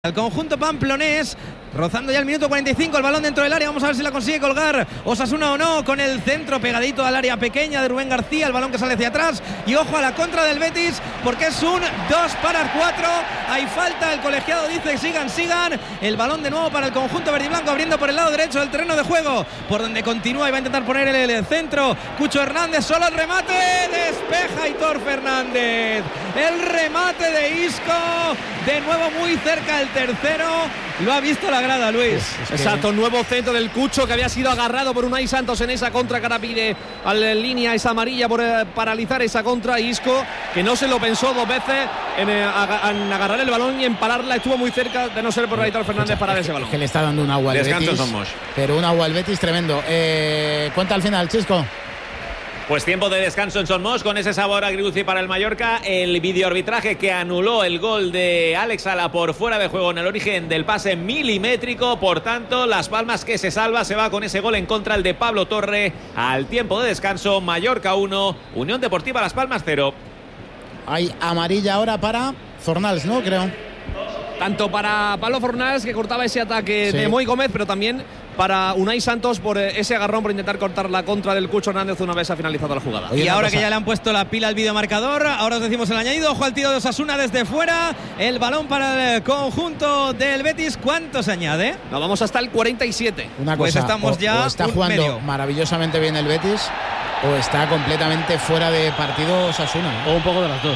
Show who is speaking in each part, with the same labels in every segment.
Speaker 1: El conjunto pamplonés, rozando ya el minuto 45, el balón dentro del área, vamos a ver si la consigue colgar Osasuna o no, con el centro pegadito al área pequeña de Rubén García, el balón que sale hacia atrás, y ojo a la contra del Betis, porque es un 2-4, hay falta, el colegiado dice sigan, el balón de nuevo para el conjunto verdiblanco, abriendo por el lado derecho del terreno de juego, por donde continúa y va a intentar poner el centro, Cucho Hernández, solo el remate, despeja Aitor Fernández, el remate de Isco, de nuevo muy cerca el tercero, lo ha visto la grada, Luis.
Speaker 2: Exacto, nuevo centro del Cucho, que había sido agarrado por Unai Santos en esa contra que ahora pide a la línea esa amarilla por paralizar esa contra. Isco, que no se lo pensó dos veces en agarrar el balón y empalarla, estuvo muy cerca de no ser por Aitor Fernández parar ese balón.
Speaker 3: Que le está dando un agua al Betis, pero un agua al Betis tremendo. Cuenta al final, Chisco.
Speaker 4: Pues tiempo de descanso en Son Moix, con ese sabor agridulce para el Mallorca. El videoarbitraje que anuló el gol de Alex Sala por fuera de juego en el origen del pase milimétrico. Por tanto, Las Palmas, que se salva, se va con ese gol en contra, el de Pablo Torre. Al tiempo de descanso, Mallorca 1, Unión Deportiva Las Palmas 0.
Speaker 3: Hay amarilla ahora para Fornals, ¿no? Creo.
Speaker 2: Tanto para Pablo Fornals, que cortaba ese ataque de Moi Gómez, pero también para Unai Santos por ese agarrón, por intentar cortar la contra del Cucho Hernández una vez ha finalizado la jugada.
Speaker 1: Y ahora que ya le han puesto la pila al videomarcador, ahora os decimos el añadido. Ojo al tiro de Osasuna desde fuera, el balón para el conjunto del Betis. ¿Cuánto se añade?
Speaker 2: Nos vamos hasta el 47.
Speaker 3: Una cosa,
Speaker 1: pues estamos ya
Speaker 3: o está jugando
Speaker 1: medio.
Speaker 3: Maravillosamente bien el Betis, o está completamente fuera de partido Osasuna, ¿eh?
Speaker 5: O un poco de las dos.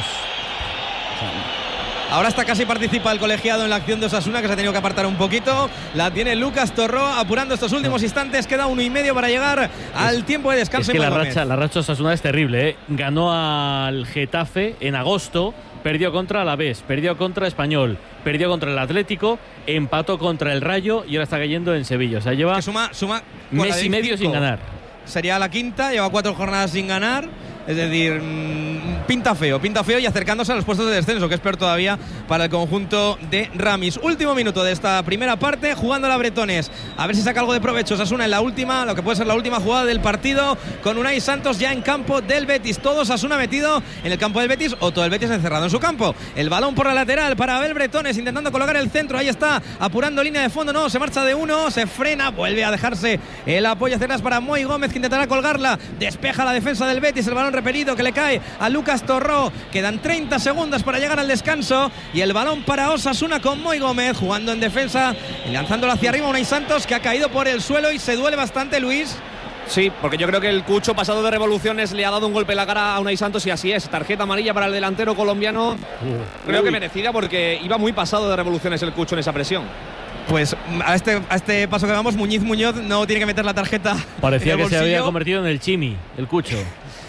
Speaker 1: Ahora hasta casi participa el colegiado en la acción de Osasuna, que se ha tenido que apartar un poquito. La tiene Lucas Torró, apurando estos últimos instantes. Queda 1,5 para llegar al tiempo de descanso.
Speaker 5: Es que la racha Osasuna es terrible, ¿eh? Ganó al Getafe en agosto, perdió contra Alavés, perdió contra Español, perdió contra el Atlético, empató contra el Rayo y ahora está cayendo en Sevilla. O sea, lleva
Speaker 1: suma
Speaker 5: mes y medio sin ganar.
Speaker 1: Sería la quinta, lleva 4 jornadas sin ganar. Es decir, pinta feo y acercándose a los puestos de descenso, que es peor todavía para el conjunto de Ramis. Último minuto de esta primera parte, jugando la Bretones. A ver si saca algo de provecho Osasuna en la última, lo que puede ser la última jugada del partido, con Unai Santos ya en campo del Betis. Todo Osasuna metido en el campo del Betis, o todo el Betis encerrado en su campo. El balón por la lateral para Abel Bretones, intentando colocar el centro. Ahí está, apurando línea de fondo. No, se marcha de uno, se frena, vuelve a dejarse el apoyo hacia atrás para Moi Gómez, que intentará colgarla. Despeja la defensa del Betis, el balón repelido que le cae a Lucas Torró. Quedan 30 segundos para llegar al descanso y el balón para Osasuna con Moi Gómez jugando en defensa y lanzándolo hacia arriba. Unai Santos, que ha caído por el suelo y se duele bastante, Luis.
Speaker 2: Sí, porque yo creo que el Cucho, pasado de revoluciones, le ha dado un golpe en la cara a Unai Santos, y así es. Tarjeta amarilla para el delantero colombiano. Creo que merecida, porque iba muy pasado de revoluciones el Cucho en esa presión.
Speaker 1: Pues a este paso que vamos, Muñoz no tiene que meter la tarjeta.
Speaker 5: Parecía
Speaker 1: en el
Speaker 5: que se
Speaker 1: bolsillo.
Speaker 5: había convertido en el Chimi, el Cucho.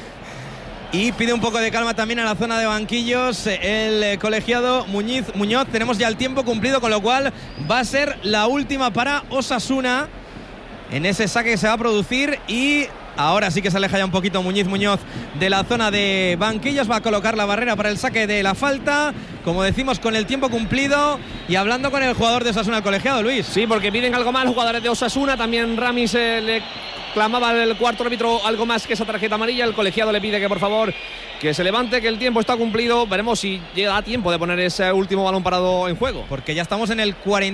Speaker 1: Y pide un poco de calma también a la zona de banquillos el colegiado Muñoz. Tenemos ya el tiempo cumplido, con lo cual va a ser la última para Osasuna en ese saque que se va a producir. Y ahora sí que se aleja ya un poquito Muñoz de la zona de banquillos. Va a colocar la barrera para el saque de la falta, como decimos, con el tiempo cumplido. Y hablando con el jugador de Osasuna, el colegiado, Luis.
Speaker 2: Sí, porque piden algo más los jugadores de Osasuna. También Ramis le clamaba el cuarto árbitro algo más que esa tarjeta amarilla. El colegiado le pide que por favor que se levante, que el tiempo está cumplido. Veremos si llega a tiempo de poner ese último balón parado en juego,
Speaker 1: porque ya estamos en el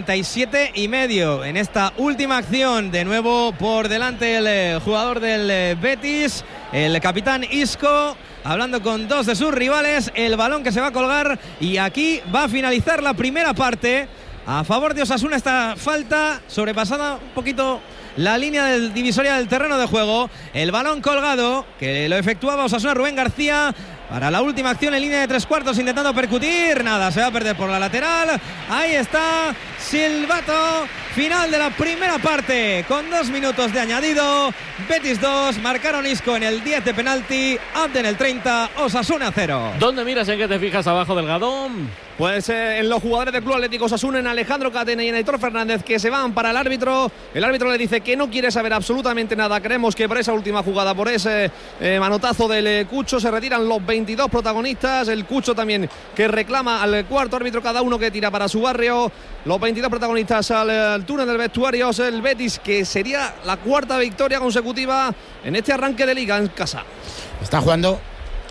Speaker 1: 47,5 en esta última acción. De nuevo por delante el jugador del Betis, el capitán Isco, hablando con dos de sus rivales. El balón que se va a colgar y aquí va a finalizar la primera parte a favor de Osasuna. Esta falta sobrepasada un poquito la línea del divisoria del terreno de juego. El balón colgado que lo efectuaba Osasuna, Rubén García, para la última acción en línea de 3/4, intentando percutir. Nada, se va a perder por la lateral. Ahí está, silbato final de la primera parte con 2 minutos de añadido. Betis 2, marcaron Isco en el 10 de penalti, Abde en el 30, Osasuna 0.
Speaker 5: ¿Dónde miras, en qué te fijas abajo del gadón?
Speaker 2: Pues en los jugadores del Club Atlético Osasuna, en Alejandro Catena y en Aitor Fernández, que se van para el árbitro. El árbitro le dice que no quiere saber absolutamente nada. Creemos que por esa última jugada, por ese manotazo del Cucho, se retiran los 22 protagonistas. El Cucho también, que reclama al cuarto árbitro, cada uno que tira para su barrio. Los 22 protagonistas al túnel del vestuario. El Betis, que sería la cuarta victoria consecutiva en este arranque de liga en casa.
Speaker 3: Está jugando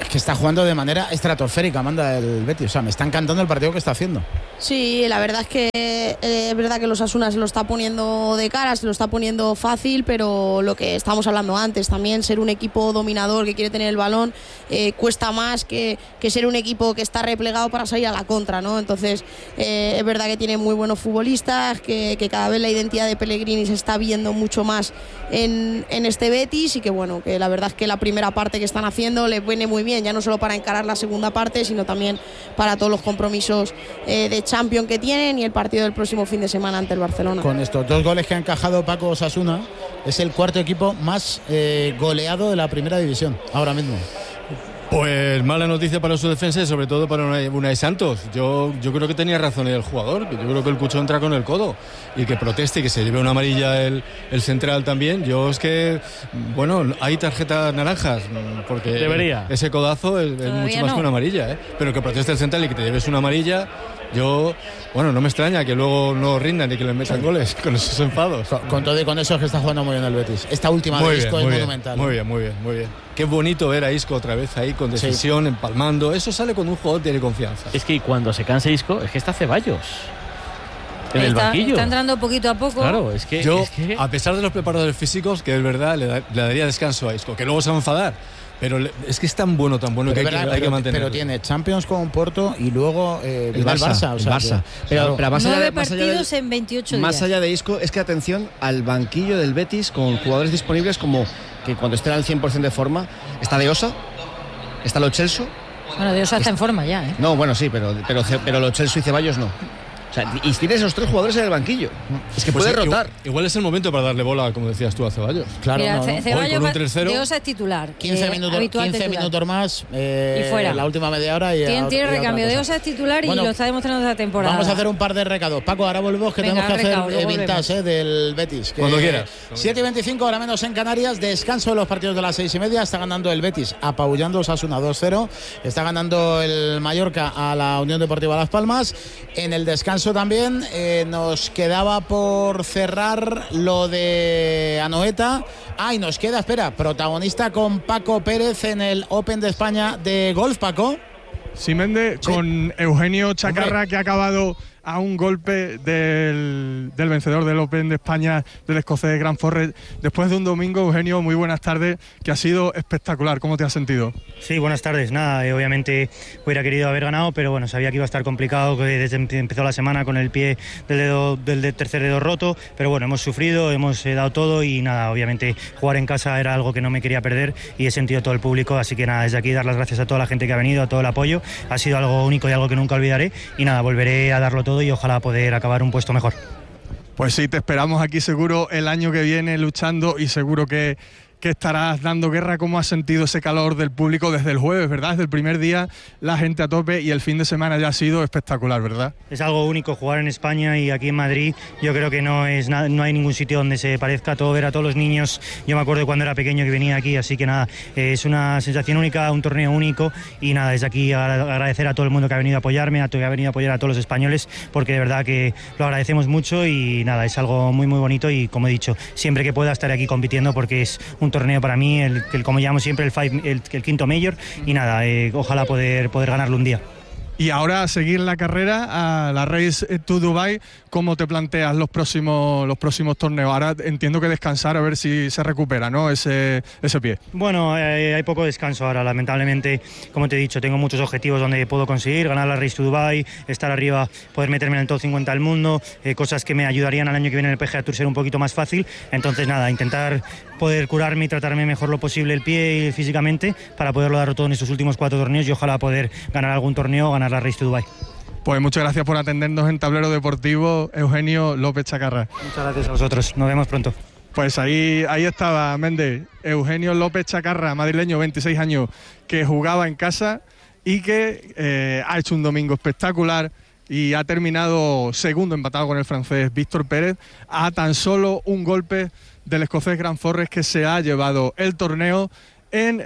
Speaker 3: Es que está jugando de manera estratosférica, manda el Betis. O sea, me está encantando el partido que está haciendo.
Speaker 6: Sí, la verdad es que es verdad que los Osasuna se lo está poniendo de cara, se lo está poniendo fácil, pero lo que estábamos hablando antes, también ser un equipo dominador que quiere tener el balón cuesta más que ser un equipo que está replegado para salir a la contra, ¿no? Entonces es verdad que tiene muy buenos futbolistas, que cada vez la identidad de Pellegrini se está viendo mucho más en este Betis, y que bueno, que la verdad es que la primera parte que están haciendo les viene muy bien, ya no solo para encarar la segunda parte, sino también para todos los compromisos de Champions que tienen y el partido del próximo fin de semana ante el Barcelona.
Speaker 3: Con estos 2 goles que ha encajado Paco Osasuna, es el cuarto equipo más goleado de la primera división ahora mismo.
Speaker 7: Pues mala noticia para su defensa y sobre todo para Unai Santos. Yo creo que tenía razón el jugador. Yo creo que el Cucho entra con el codo y que proteste y que se lleve una amarilla el central también. Yo es que, bueno, hay tarjetas naranjas porque
Speaker 5: debería.
Speaker 7: Ese codazo es mucho más que una amarilla, ¿eh? Pero que proteste el central y que te lleves una amarilla. Yo, bueno, no me extraña que luego no rindan y que les metan goles con esos enfados.
Speaker 3: Con todo y con eso es que está jugando muy bien el Betis. Esta última de Isco es monumental.
Speaker 7: Muy bien. Qué bonito ver a Isco otra vez ahí con decisión, empalmando. Eso sale cuando un jugador tiene confianza.
Speaker 5: Es que cuando se cansa Isco, es que está Ceballos en el banquillo.
Speaker 8: Está entrando poquito a poco.
Speaker 5: Claro, es que...
Speaker 7: Yo, a pesar de los preparadores físicos, que es verdad, le daría descanso a Isco, que luego se va a enfadar. Pero es que es tan bueno que hay que mantenerlo.
Speaker 3: Pero tiene Champions con Porto y luego
Speaker 9: el Barça. Pero más
Speaker 8: 9 partidos en 28 días.
Speaker 9: Más allá de Isco, es que atención al banquillo del Betis con jugadores disponibles como que cuando estén al 100% de forma. Está De Osa, está Lo Celso.
Speaker 8: Bueno, De Osa está en forma ya, ¿eh?
Speaker 9: No, bueno, sí, pero Lo Celso y Ceballos no. O sea, y tienes esos 3 jugadores en el banquillo. Es que puede rotar.
Speaker 7: Igual es el momento para darle bola, como decías tú, a Ceballos.
Speaker 3: Claro,
Speaker 8: mira, Ceballos,
Speaker 7: De
Speaker 8: Osa es titular.
Speaker 3: 15 minutos más
Speaker 8: y fuera.
Speaker 3: La última media hora.
Speaker 8: Tiene recambio. De Osa es titular y lo está demostrando esta temporada.
Speaker 3: Vamos a hacer un par de recados. Paco, ahora volvemos que tenemos que hacer vintage del Betis.
Speaker 7: Cuando quieras.
Speaker 3: 7:25, ahora menos en Canarias. Descanso de los partidos de las 6:30. Está ganando el Betis, apabullando Osasuna 2-0. Está ganando el Mallorca a la Unión Deportiva Las Palmas. En el descanso también nos quedaba por cerrar lo de Anoeta. Y nos queda, protagonista con Paco Pérez en el Open de España de golf, Paco.
Speaker 10: Sí, Méndez, sí. Con Eugenio Chacarra, que ha acabado a un golpe del vencedor del Open de España, del escocés Grant Forrest. Después de un domingo, Eugenio, muy buenas tardes, que ha sido espectacular. ¿Cómo te has sentido?
Speaker 11: Sí, buenas tardes. Nada, obviamente hubiera querido haber ganado, pero bueno, sabía que iba a estar complicado desde empezó la semana con el pie del tercer dedo roto, pero bueno, hemos sufrido, hemos dado todo y nada, obviamente jugar en casa era algo que no me quería perder y he sentido todo el público, así que nada, desde aquí dar las gracias a toda la gente que ha venido, a todo el apoyo. Ha sido algo único y algo que nunca olvidaré y nada, volveré a darlo todo y ojalá poder acabar un puesto mejor.
Speaker 10: Pues sí, te esperamos aquí seguro el año que viene luchando y seguro que estarás dando guerra. ¿Cómo has sentido ese calor del público desde el jueves, verdad? Desde el primer día la gente a tope y el fin de semana ya ha sido espectacular, ¿verdad?
Speaker 11: Es algo único jugar en España y aquí en Madrid. Yo creo que no hay ningún sitio donde se parezca todo, ver a todos los niños. Yo me acuerdo cuando era pequeño que venía aquí, así que nada, es una sensación única, un torneo único y nada, desde aquí agradecer a todo el mundo que ha venido a apoyarme, que ha venido a apoyar a todos los españoles, porque de verdad que lo agradecemos mucho y nada, es algo muy muy bonito y como he dicho, siempre que pueda estaré aquí compitiendo porque es un torneo para mí, el como llamo siempre el quinto Major y nada, ojalá poder ganarlo un día.
Speaker 10: Y ahora a seguir la carrera, a la Race to Dubai, ¿cómo te planteas los próximos torneos? Ahora entiendo que descansar a ver si se recupera, ¿no? Ese pie.
Speaker 11: Bueno, hay poco descanso ahora, lamentablemente, como te he dicho, tengo muchos objetivos donde puedo conseguir, ganar la Race to Dubai, estar arriba, poder meterme en el top 50 del mundo, cosas que me ayudarían al año que viene en el PGA Tour ser un poquito más fácil, entonces nada, intentar poder curarme y tratarme mejor lo posible el pie y físicamente para poderlo dar todo en estos últimos 4 torneos y ojalá poder ganar algún torneo, ganar la Race to Dubai.
Speaker 10: Pues muchas gracias por atendernos en Tablero Deportivo, Eugenio López Chacarra.
Speaker 11: Muchas gracias a vosotros, nos vemos pronto.
Speaker 10: Pues ahí estaba, Méndez, Eugenio López Chacarra, madrileño, 26 años, que jugaba en casa y que ha hecho un domingo espectacular y ha terminado segundo, empatado con el francés Víctor Pérez, a tan solo un golpe del escocés Grant Forrest, que se ha llevado el torneo en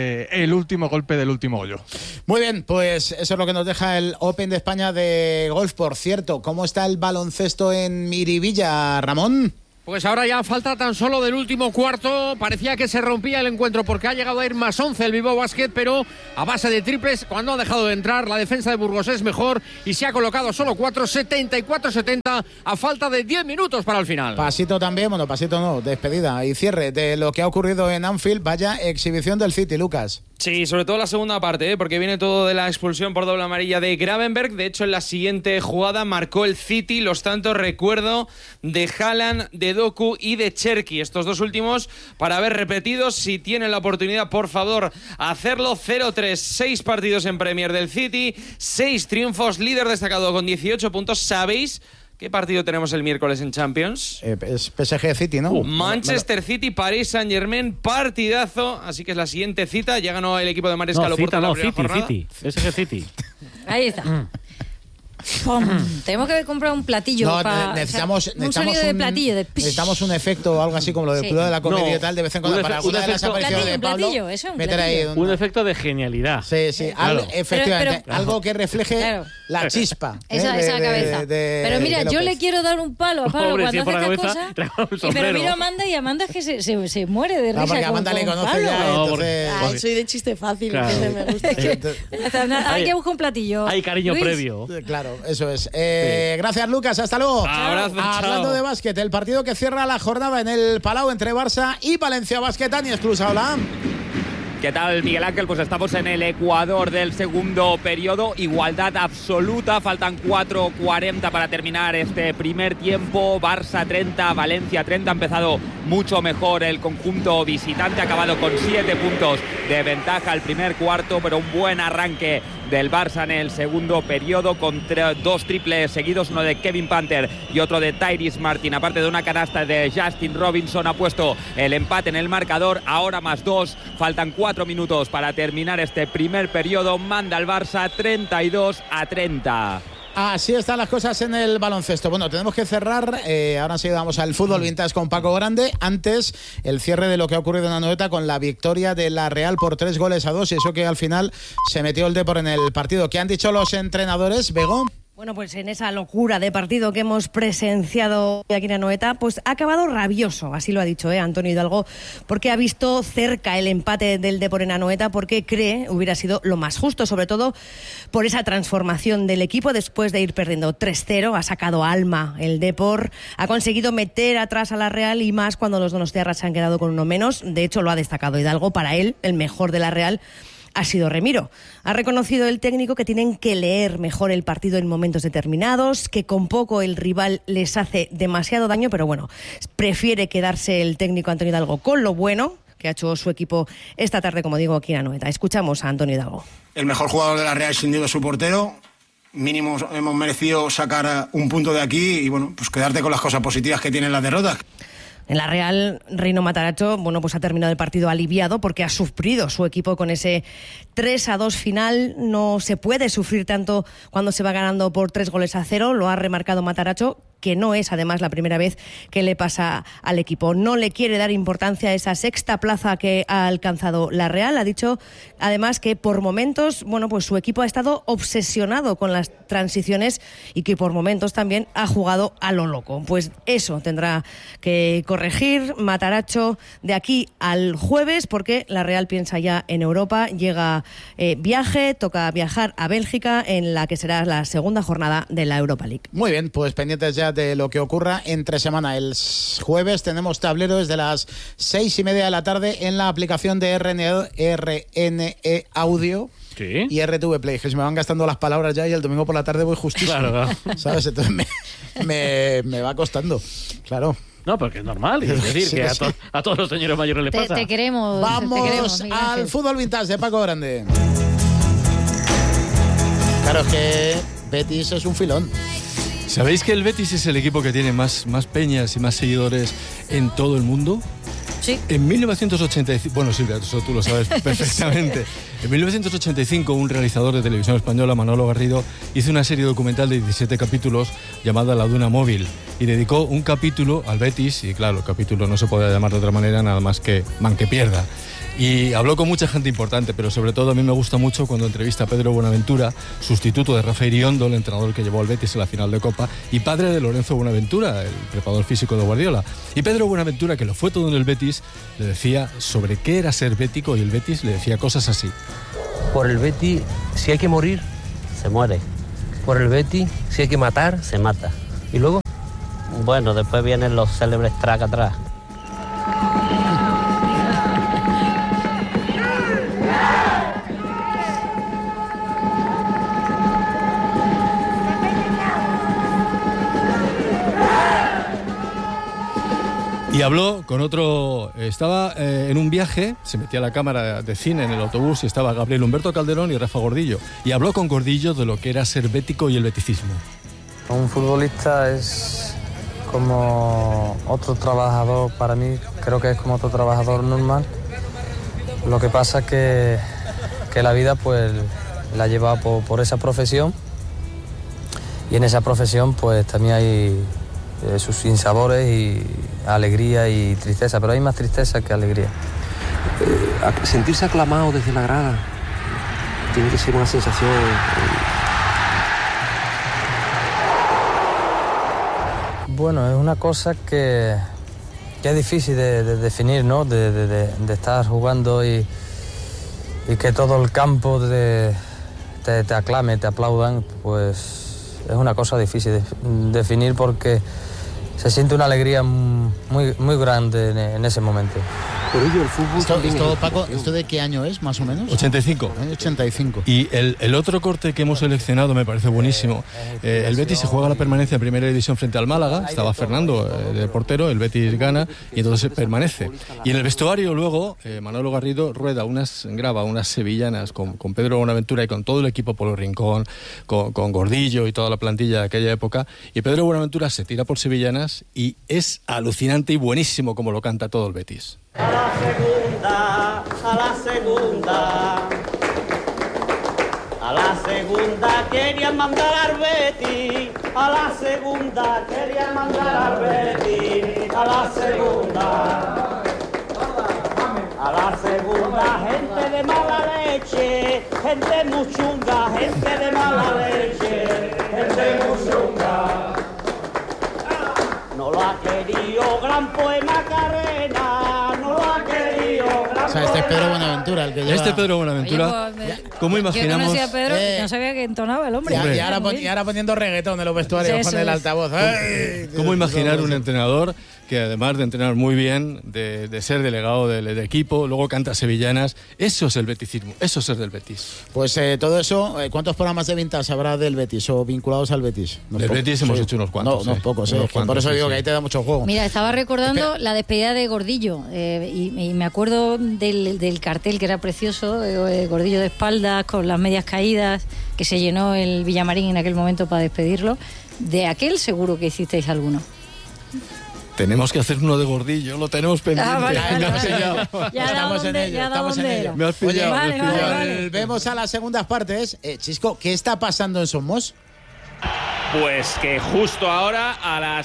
Speaker 10: el último golpe del último hoyo.
Speaker 3: Muy bien, pues eso es lo que nos deja el Open de España de golf. Por cierto, ¿cómo está el baloncesto en Miribilla, Ramón?
Speaker 12: Pues ahora ya falta tan solo del último cuarto. Parecía que se rompía el encuentro porque ha llegado a ir más 11 el Bilbao Basket, pero a base de triples, cuando ha dejado de entrar, la defensa de Burgos es mejor y se ha colocado solo 4, 74-70 a falta de 10 minutos para el final.
Speaker 3: Pasito también, bueno, pasito no, despedida y cierre de lo que ha ocurrido en Anfield. Vaya exhibición del City, Lucas.
Speaker 1: Sí, sobre todo la segunda parte, porque viene todo de la expulsión por doble amarilla de Gravenberch. De hecho, en la siguiente jugada marcó el City los tantos, recuerdo, de Haaland, de Doku y de Cherki. Estos dos últimos para ver repetidos. Si tienen la oportunidad, por favor, hacerlo. 0-3, 6 partidos en Premier del City, 6 triunfos, líder destacado con 18 puntos. ¿Sabéis qué partido tenemos el miércoles en Champions?
Speaker 3: Es PSG City, ¿no?
Speaker 1: Manchester City, París Saint-Germain, partidazo. Así que es la siguiente cita. Ya ganó el equipo de Maresca Loporto la primera jornada.
Speaker 5: PSG City.
Speaker 8: Ahí está. Tenemos que comprar un platillo.
Speaker 3: Necesitamos
Speaker 8: un sonido de platillo.
Speaker 3: Necesitamos un efecto o algo así como lo del Club de la Comedia y tal, de vez en cuando, para alguna de las apariciones de Pablo. Meter ahí
Speaker 5: un efecto de genialidad.
Speaker 3: Sí, claro. Efectivamente. Pero, algo que refleje la chispa.
Speaker 8: Esa cabeza. Pero mira, yo le quiero dar un palo a Pablo cuando hace estas cosas. Pero miro a Amanda y Amanda es que se muere de risa.
Speaker 3: No, porque Amanda le conoce ya.
Speaker 6: Soy de chiste fácil. Me gusta.
Speaker 8: Hay que buscar un platillo.
Speaker 5: Hay cariño previo.
Speaker 3: Claro. Eso es. Gracias, Lucas. Hasta luego.
Speaker 1: Abrazo,
Speaker 3: hablando de básquet, el partido que cierra la jornada en el Palau entre Barça y Valencia Basket. Ani Esclusa, hola.
Speaker 13: ¿Qué tal, Miguel Ángel? Pues estamos en el ecuador del segundo periodo. Igualdad absoluta. Faltan 4:40 para terminar este primer tiempo. Barça 30, Valencia 30. Ha empezado mucho mejor el conjunto visitante. Ha acabado con 7 puntos de ventaja el primer cuarto, pero un buen arranque del Barça en el segundo periodo con 2 triples seguidos, uno de Kevin Panther y otro de Tyrese Martin, aparte de una canasta de Justin Robinson. Ha puesto el empate en el marcador, ahora más 2, faltan 4 minutos para terminar este primer periodo. Manda el Barça 32-30.
Speaker 3: Así están las cosas en el baloncesto. Bueno, tenemos que cerrar. Ahora enseguida vamos al fútbol vintage con Paco Grande. Antes, el cierre de lo que ha ocurrido en Anoeta con la victoria de la Real por 3-2. Y eso que al final se metió el Depor en el partido. ¿Qué han dicho los entrenadores, Bego?
Speaker 14: Bueno, pues en esa locura de partido que hemos presenciado aquí en Anoeta, pues ha acabado rabioso, así lo ha dicho Antonio Hidalgo, porque ha visto cerca el empate del Depor en Anoeta, porque cree hubiera sido lo más justo, sobre todo por esa transformación del equipo después de ir perdiendo 3-0, ha sacado alma el Depor, ha conseguido meter atrás a la Real y más cuando los donostiarras se han quedado con uno menos. De hecho, lo ha destacado Hidalgo, para él el mejor de la Real ha sido Remiro. Ha reconocido el técnico que tienen que leer mejor el partido en momentos determinados, que con poco el rival les hace demasiado daño, pero bueno, prefiere quedarse el técnico Antonio Hidalgo con lo bueno que ha hecho su equipo esta tarde, como digo, aquí en Anoeta. Escuchamos a Antonio Hidalgo.
Speaker 15: El mejor jugador de la Real sin duda es su portero. Mínimo hemos merecido sacar un punto de aquí y bueno, pues quedarte con las cosas positivas que tienen las derrotas.
Speaker 14: En la Real, Reino Matarazzo, bueno, pues ha terminado el partido aliviado porque ha sufrido su equipo con ese 3-2 final. No se puede sufrir tanto cuando se va ganando por 3-0. Lo ha remarcado Matarazzo, que no es además la primera vez que le pasa al equipo. No le quiere dar importancia a esa sexta plaza que ha alcanzado la Real. Ha dicho además que por momentos, bueno, pues su equipo ha estado obsesionado con las transiciones y que por momentos también ha jugado a lo loco. Pues eso tendrá que corregir Matarazzo de aquí al jueves, porque la Real piensa ya en Europa. Llega viaje, toca viajar a Bélgica en la que será la segunda jornada de la Europa League.
Speaker 3: Muy bien, pues pendientes ya de lo que ocurra entre semana. El jueves tenemos tablero desde las 6:30 de la tarde en la aplicación de RNE Audio.
Speaker 5: ¿Qué?
Speaker 3: Y RTV Play, que se me van gastando las palabras ya y el domingo por la tarde voy justísimo.
Speaker 5: Claro.
Speaker 3: ¿Sabes? Entonces me va costando. Claro.
Speaker 5: No, porque es normal. Es decir,
Speaker 3: sí,
Speaker 5: que
Speaker 3: sí.
Speaker 5: a todos los señores mayores les pasa.
Speaker 8: Te queremos.
Speaker 3: Vamos
Speaker 8: te queremos,
Speaker 3: al fútbol vintage de Paco Grande. Claro, es que Betis es un filón.
Speaker 7: ¿Sabéis que el Betis es el equipo que tiene más peñas y más seguidores en todo el mundo?
Speaker 8: Sí.
Speaker 7: En 1985, bueno, Silvia, eso tú lo sabes perfectamente. En 1985, un realizador de televisión española, Manolo Garrido, hizo una serie documental de 17 capítulos llamada La Duna Móvil y dedicó un capítulo al Betis, y claro, el capítulo no se podía llamar de otra manera nada más que Man que pierda. Y habló con mucha gente importante, pero sobre todo a mí me gusta mucho cuando entrevista a Pedro Buenaventura, sustituto de Rafa Iriondo, el entrenador que llevó al Betis en la final de Copa, y padre de Lorenzo Buenaventura, el preparador físico de Guardiola. Y Pedro Buenaventura, que lo fue todo en el Betis, le decía sobre qué era ser bético, y el Betis le decía cosas así.
Speaker 16: Por el Betis, si hay que morir, se muere. Por el Betis, si hay que matar, se mata. ¿Y luego? Bueno, después vienen los célebres track atrás.
Speaker 7: Y habló con otro, estaba en un viaje, se metía la cámara de cine en el autobús y estaba Gabriel Humberto Calderón y Rafa Gordillo. Y habló con Gordillo de lo que era ser bético y el beticismo.
Speaker 17: Un futbolista es como otro trabajador para mí, creo que es como otro trabajador normal. Lo que pasa es que la vida pues la lleva por esa profesión y en esa profesión pues también hay sus sinsabores y alegría y tristeza, pero hay más tristeza que alegría.
Speaker 16: Sentirse aclamado desde la grada tiene que ser una sensación...
Speaker 17: Bueno, es una cosa que es difícil de definir, ¿no? De estar jugando y que todo el campo te aclame, te aplaudan, pues es una cosa difícil de definir porque se siente una alegría muy, muy grande en ese momento.
Speaker 16: Por ello el fútbol...
Speaker 3: Esto, Paco, ¿esto de qué año es, más o menos?
Speaker 7: 85.
Speaker 3: 85.
Speaker 7: Y el otro corte que hemos seleccionado me parece buenísimo. El Betis se juega la permanencia en primera división frente al Málaga. Estaba Fernando de portero, el Betis gana y entonces permanece. Y en el vestuario luego Manolo Garrido graba unas sevillanas con Pedro Buenaventura y con todo el equipo, Polo Rincón, con Gordillo y toda la plantilla de aquella época. Y Pedro Buenaventura se tira por sevillanas y es alucinante y buenísimo como lo canta todo el Betis.
Speaker 18: A la segunda, a la segunda, a la segunda querían mandar al Betis, a la segunda querían mandar al Betis, a la segunda, gente de mala leche, gente muy chunga, gente de mala leche, gente muy chunga. No lo ha querido gran poema Carrena, no lo ha querido gran.
Speaker 3: O sea, este es Pedro Buenaventura el que lleva...
Speaker 7: Este Pedro Buenaventura,
Speaker 8: Oye, pues,
Speaker 7: ¿cómo imaginamos?
Speaker 8: Yo conocía a Pedro, no sabía que entonaba el hombre.
Speaker 3: Y ahora poniendo reggaetón en los vestuarios con el altavoz.
Speaker 7: ¿Cómo imaginar un entrenador que además de entrenar muy bien, de ser delegado del equipo, luego canta sevillanas? Eso es el beticismo, eso es ser del Betis.
Speaker 3: Pues todo eso, ¿cuántos programas de vintage habrá del Betis o vinculados al Betis?
Speaker 7: Del Betis hemos hecho unos cuantos.
Speaker 3: No, unos pocos, por eso digo que ahí te da mucho juego.
Speaker 8: Mira, estaba recordando la despedida de Gordillo y me acuerdo del cartel que era precioso, Gordillo de espaldas, con las medias caídas, que se llenó el Villamarín en aquel momento para despedirlo. De aquel seguro que hicisteis alguno.
Speaker 7: Tenemos que hacer uno de Gordillo, lo tenemos pendiente.
Speaker 8: Vale.
Speaker 3: Estamos en ello.
Speaker 7: Me has pillado.
Speaker 3: Oye, vemos a las segundas partes. Chisco, ¿qué está pasando en Somos?
Speaker 4: Pues que justo ahora a las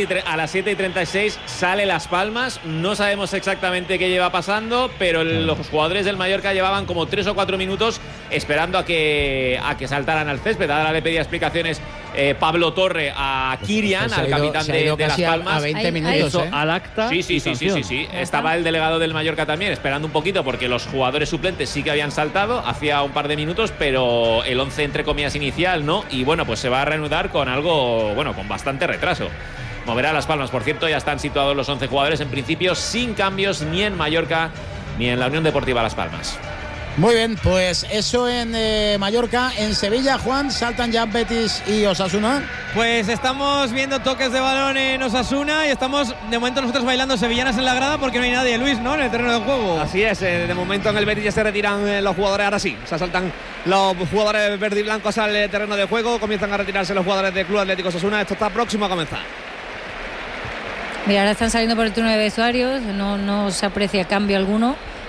Speaker 4: 7:36 sale Las Palmas. No sabemos exactamente qué lleva pasando, pero los jugadores del Mallorca llevaban como 3 o 4 minutos esperando a que saltaran al césped. Ahora le pedía explicaciones Pablo Torre a Kirian, al capitán de Las Palmas.
Speaker 3: A 20 minutos,
Speaker 4: al acta. Sí. Estaba el delegado del Mallorca también esperando un poquito porque los jugadores suplentes sí que habían saltado hacía un par de minutos, pero el 11 entre comillas inicial no. Y bueno, pues se va a reanudar con algo, con bastante retraso. Moverá Las Palmas, por cierto, ya están situados los 11 jugadores en principio sin cambios ni en Mallorca ni en la Unión Deportiva Las Palmas.
Speaker 3: Muy bien, pues eso en Mallorca. En Sevilla, Juan, saltan ya Betis y Osasuna.
Speaker 1: Pues estamos viendo toques de balón en Osasuna y estamos de momento nosotros bailando sevillanas en la grada porque no hay nadie, Luis, ¿no? En el terreno de juego.
Speaker 2: Así es, de momento en el Betis ya se retiran los jugadores, ahora sí, se saltan los jugadores verde y blancos al terreno de juego, comienzan a retirarse los jugadores del Club Atlético Osasuna, esto está próximo a comenzar.
Speaker 8: Mira, ahora están saliendo por el túnel de vestuarios, no se aprecia cambio alguno.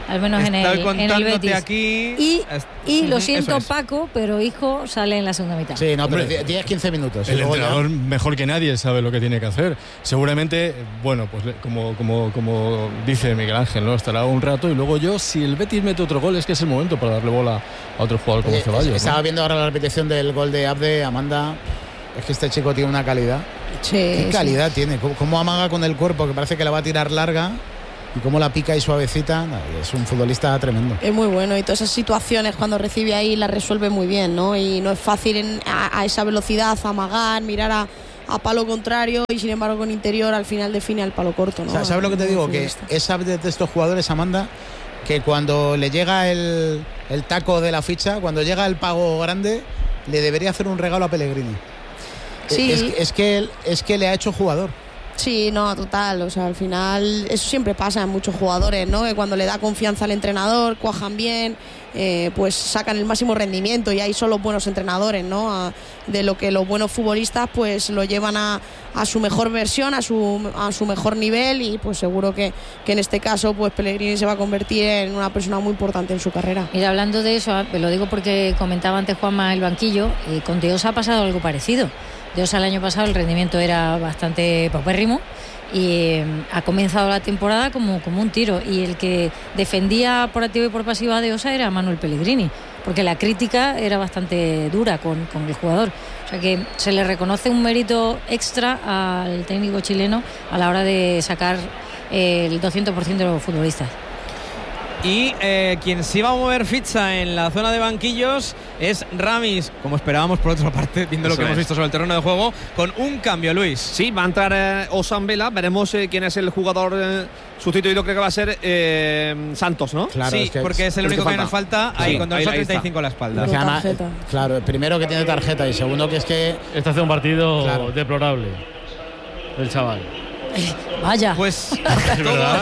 Speaker 8: al menos en el Betis.
Speaker 1: Aquí.
Speaker 8: Y lo siento, Paco, pero Isco sale en la segunda mitad.
Speaker 3: Sí, no, pero 10-15 minutos.
Speaker 7: El entrenador mejor que nadie sabe lo que tiene que hacer. Seguramente, bueno, pues como dice Miguel Ángel, ¿no? Estará un rato y luego si el Betis mete otro gol, es que es el momento para darle bola a otro jugador como Ceballos.
Speaker 3: Estaba viendo ahora la repetición del gol de Abde, Amanda. Es que este chico tiene una calidad.
Speaker 6: Sí,
Speaker 3: ¿Qué calidad tiene? ¿Cómo amaga con el cuerpo? Que parece que la va a tirar larga. Y cómo la pica y suavecita. Es un futbolista tremendo.
Speaker 6: Es muy bueno y todas esas situaciones cuando recibe ahí las resuelve muy bien, ¿no? Y no es fácil a esa velocidad amagar, mirar a palo contrario y sin embargo con interior al final define al palo corto, ¿no?
Speaker 3: ¿Sabes lo que te digo? Que es de estos jugadores, Amanda, que cuando le llega el taco de la ficha, cuando llega el pago grande, le debería hacer un regalo a Pellegrini.
Speaker 6: Sí.
Speaker 3: Es que le ha hecho jugador.
Speaker 6: Sí, no, total, o sea, al final eso siempre pasa en muchos jugadores, ¿no? Que cuando le da confianza al entrenador, cuajan bien, pues sacan el máximo rendimiento y hay solo buenos entrenadores, ¿no? De lo que los buenos futbolistas pues lo llevan a su mejor versión, a su mejor nivel y pues seguro que en este caso pues Pellegrini se va a convertir en una persona muy importante en su carrera.
Speaker 8: Mira, hablando de eso, lo digo porque comentaba antes Juanma el banquillo, con De Osa ha pasado algo parecido. De Osa el año pasado el rendimiento era bastante paupérrimo y ha comenzado la temporada como un tiro y el que defendía por activa y por pasiva a De Osa era Manuel Pellegrini porque la crítica era bastante dura con el jugador, o sea que se le reconoce un mérito extra al técnico chileno a la hora de sacar el 200% de los futbolistas.
Speaker 1: Y quien sí va a mover ficha en la zona de banquillos es Ramis, como esperábamos por otra parte, viendo lo que hemos visto sobre el terreno de juego, con un cambio, Luis.
Speaker 2: Sí, va a entrar Ousmane Vela, veremos quién es el jugador sustituido, creo que va a ser Santos, ¿no?
Speaker 3: Claro,
Speaker 1: sí, porque es el único que nos falta ahí con 2.35 a la espalda.
Speaker 3: Claro, primero que tiene tarjeta y segundo que es que...
Speaker 5: Este hace un partido deplorable, el chaval.
Speaker 8: Vaya.
Speaker 1: Pues
Speaker 5: es verdad.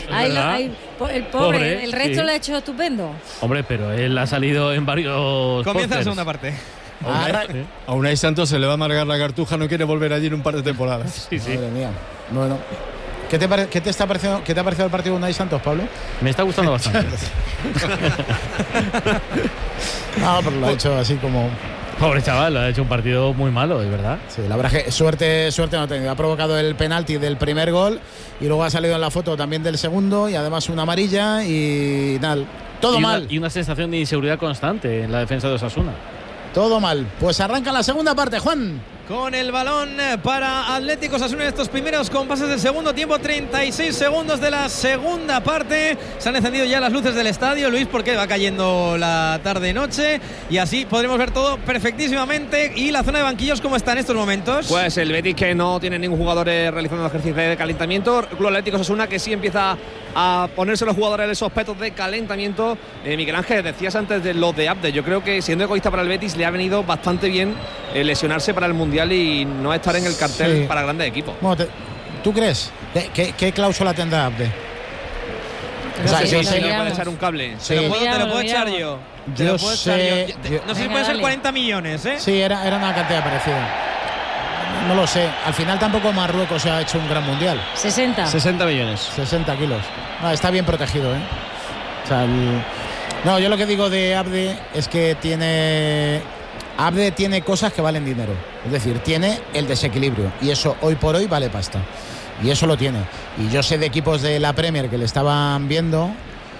Speaker 8: El pobre, el resto lo ha hecho estupendo.
Speaker 5: Hombre, pero él ha salido en varios.
Speaker 1: Comienza la segunda parte.
Speaker 7: A Unai Santos se le va a amargar la cartuja, no quiere volver allí en un par de temporadas.
Speaker 5: Sí.
Speaker 3: Madre mía. Bueno. ¿Qué te ha parecido el partido de Unai Santos, Pablo?
Speaker 5: Me está gustando bastante.
Speaker 3: No, pero lo ha hecho así como...
Speaker 5: Pobre chaval, ha hecho un partido muy malo, es verdad.
Speaker 3: Sí, la verdad es que suerte no ha tenido. Ha provocado el penalti del primer gol y luego ha salido en la foto también del segundo y además una amarilla y tal. Todo mal.
Speaker 5: Y una sensación de inseguridad constante en la defensa de Osasuna.
Speaker 3: Todo mal. Pues arranca la segunda parte, Juan.
Speaker 1: Con el balón para Atlético Osasuna en estos primeros compases del segundo tiempo, 36 segundos de la segunda parte. Se han encendido ya las luces del estadio, Luis, porque va cayendo la tarde-noche y así podremos ver todo perfectísimamente. ¿Y la zona de banquillos cómo está en estos momentos?
Speaker 2: Pues el Betis, que no tiene ningún jugador realizando ejercicio de calentamiento. Club Atlético Osasuna, que sí empieza a ponerse los jugadores esos petos de calentamiento. Miguel Ángel, decías antes de los de Abde. Yo creo que siendo egoísta para el Betis le ha venido bastante bien lesionarse para el Mundial y no estar en el cartel para grandes equipos.
Speaker 3: Bueno, ¿tú crees? ¿Qué cláusula tendrá Abde?
Speaker 2: O sea, yo sé que puede echar un cable.
Speaker 1: Te lo puedo echar yo. No sé si puede ser 40 millones, ¿eh?
Speaker 3: Sí, era una cantidad parecida. No lo sé. Al final tampoco Marruecos ha hecho un gran mundial.
Speaker 8: 60
Speaker 3: millones. 60 kilos. No, está bien protegido, ¿eh? O sea, no, yo lo que digo de Abde es que Abde tiene cosas que valen dinero. Es decir, tiene el desequilibrio. Y eso hoy por hoy vale pasta. Y eso lo tiene. Y yo sé de equipos de la Premier que le estaban viendo.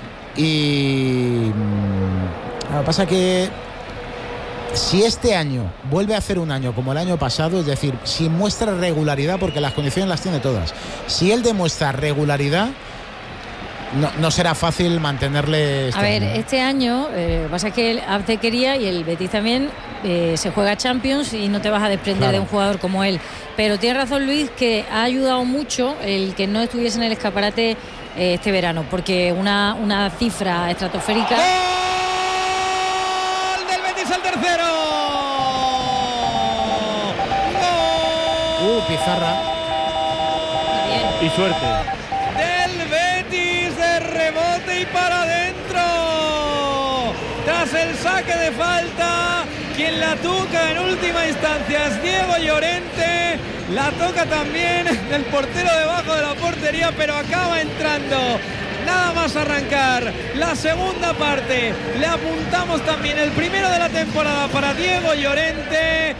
Speaker 3: Y lo que pasa es que si este año vuelve a hacer un año como el año pasado, es decir, si muestra regularidad, porque las condiciones las tiene todas, si él demuestra regularidad, no será fácil mantenerle
Speaker 8: este año. Este año pasa que el Abde quería y el Betis también se juega Champions y no te vas a desprender de un jugador como él, pero tiene razón Luis que ha ayudado mucho el que no estuviese en el escaparate este verano, porque una cifra estratosférica.
Speaker 1: ¡Gol del Betis al tercero!
Speaker 3: ¡Gol! Pizarra.
Speaker 5: Y suerte.
Speaker 1: Rebote y para adentro. Tras el saque de falta, quien la toca en última instancia es Diego Llorente. La toca también el portero debajo de la portería, pero acaba entrando nada más arrancar la segunda parte. Le apuntamos también el primero de la temporada para Diego Llorente.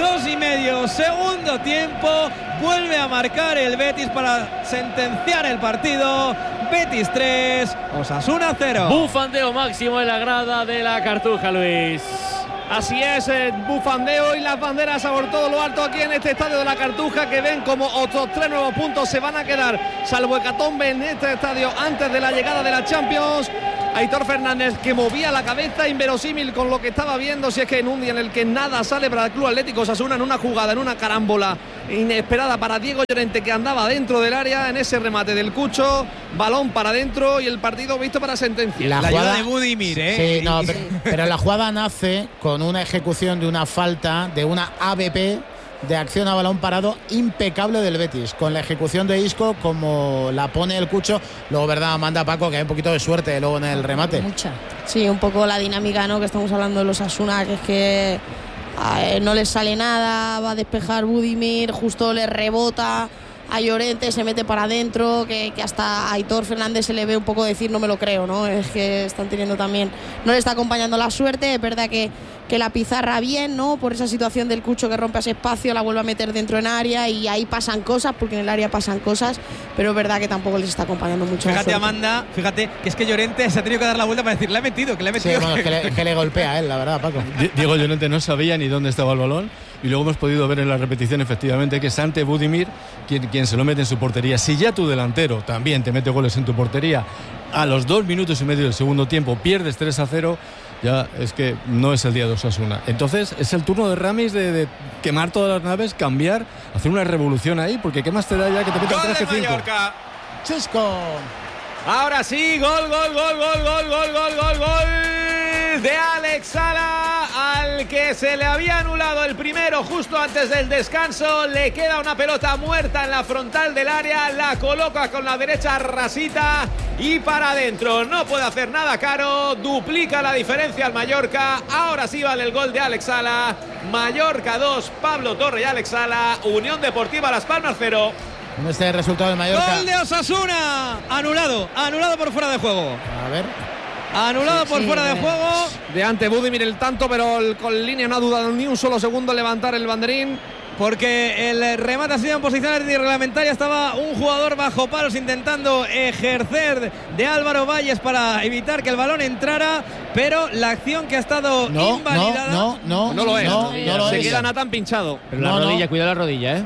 Speaker 1: 2,5 segundo tiempo. Vuelve a marcar el Betis para sentenciar el partido. Betis 3, Osasuna 0.
Speaker 5: Bufandeo máximo en la grada de la Cartuja, Luis.
Speaker 2: Así es, bufandeo y las banderas a por todo lo alto aquí en este estadio de la Cartuja, que ven como otros 3 nuevos puntos se van a quedar, salvo hecatombe en este estadio antes de la llegada de la Champions. Aitor Fernández, que movía la cabeza, inverosímil con lo que estaba viendo, si es que en un día en el que nada sale para el Club Atlético Osasuna, en una jugada, en una carámbola inesperada para Diego Llorente, que andaba dentro del área, en ese remate del Cucho, balón para adentro y el partido visto para sentencia.
Speaker 1: La jugada de Budimir,
Speaker 3: Sí, no, pero la jugada nace con una ejecución de una falta, de una ABP, de acción a balón parado impecable del Betis, con la ejecución de Isco como la pone el Cucho. Luego, verdad, manda Paco que hay un poquito de suerte luego en el remate.
Speaker 6: Mucha. Sí, un poco la dinámica, ¿no?, que estamos hablando de los Osasuna, que es que no les sale nada, va a despejar Budimir, justo le rebota a Llorente, se mete para adentro, que hasta a Aitor Fernández se le ve un poco decir no me lo creo, ¿no? Es que están teniendo también, no le está acompañando la suerte. Es verdad que la pizarra bien, ¿no?, por esa situación del Cucho que rompe ese espacio, la vuelve a meter dentro en área y ahí pasan cosas, porque en el área pasan cosas, pero es verdad que tampoco les está acompañando mucho.
Speaker 1: Fíjate, Amanda, fíjate que es que Llorente se ha tenido que dar la vuelta para decir le ha metido, que le ha metido.
Speaker 3: Sí, bueno, que le golpea a él, la verdad, Paco.
Speaker 7: Diego Llorente no sabía ni dónde estaba el balón y luego hemos podido ver en la repetición efectivamente que es ante Budimir quien se lo mete en su portería. Si ya tu delantero también te mete goles en tu portería, a los 2 minutos y medio del segundo tiempo pierdes 3-0, ya es que no es el día de Osasuna. Entonces es el turno de Ramis de quemar todas las naves, cambiar, hacer una revolución ahí, porque ¿qué más te da ya que te metan 3-5?
Speaker 3: Chisco.
Speaker 4: Ahora sí, gol de Alex Sala, al que se le había anulado el primero justo antes del descanso. Le queda una pelota muerta en la frontal del área, la coloca con la derecha rasita y para adentro. No puede hacer nada Caro, duplica la diferencia al Mallorca. Ahora sí vale el gol de Alex Sala. Mallorca 2, Pablo Torre y Alex Sala. Unión Deportiva Las Palmas 0.
Speaker 3: En este resultado de Mallorca.
Speaker 1: Gol de Osasuna, anulado por fuera de juego.
Speaker 3: A ver.
Speaker 1: Anulado por fuera de juego.
Speaker 2: De ante Budimir el tanto, pero con línea no ha dudado ni un solo segundo en levantar el banderín.
Speaker 1: Porque el remate ha sido en posición irreglamentaria. Estaba un jugador bajo palos intentando ejercer de Álvaro Valles para evitar que el balón entrara, pero la acción que ha estado invalidada
Speaker 2: no lo es. Se queda Nathan pinchado.
Speaker 9: Pero la rodilla, cuidado la rodilla,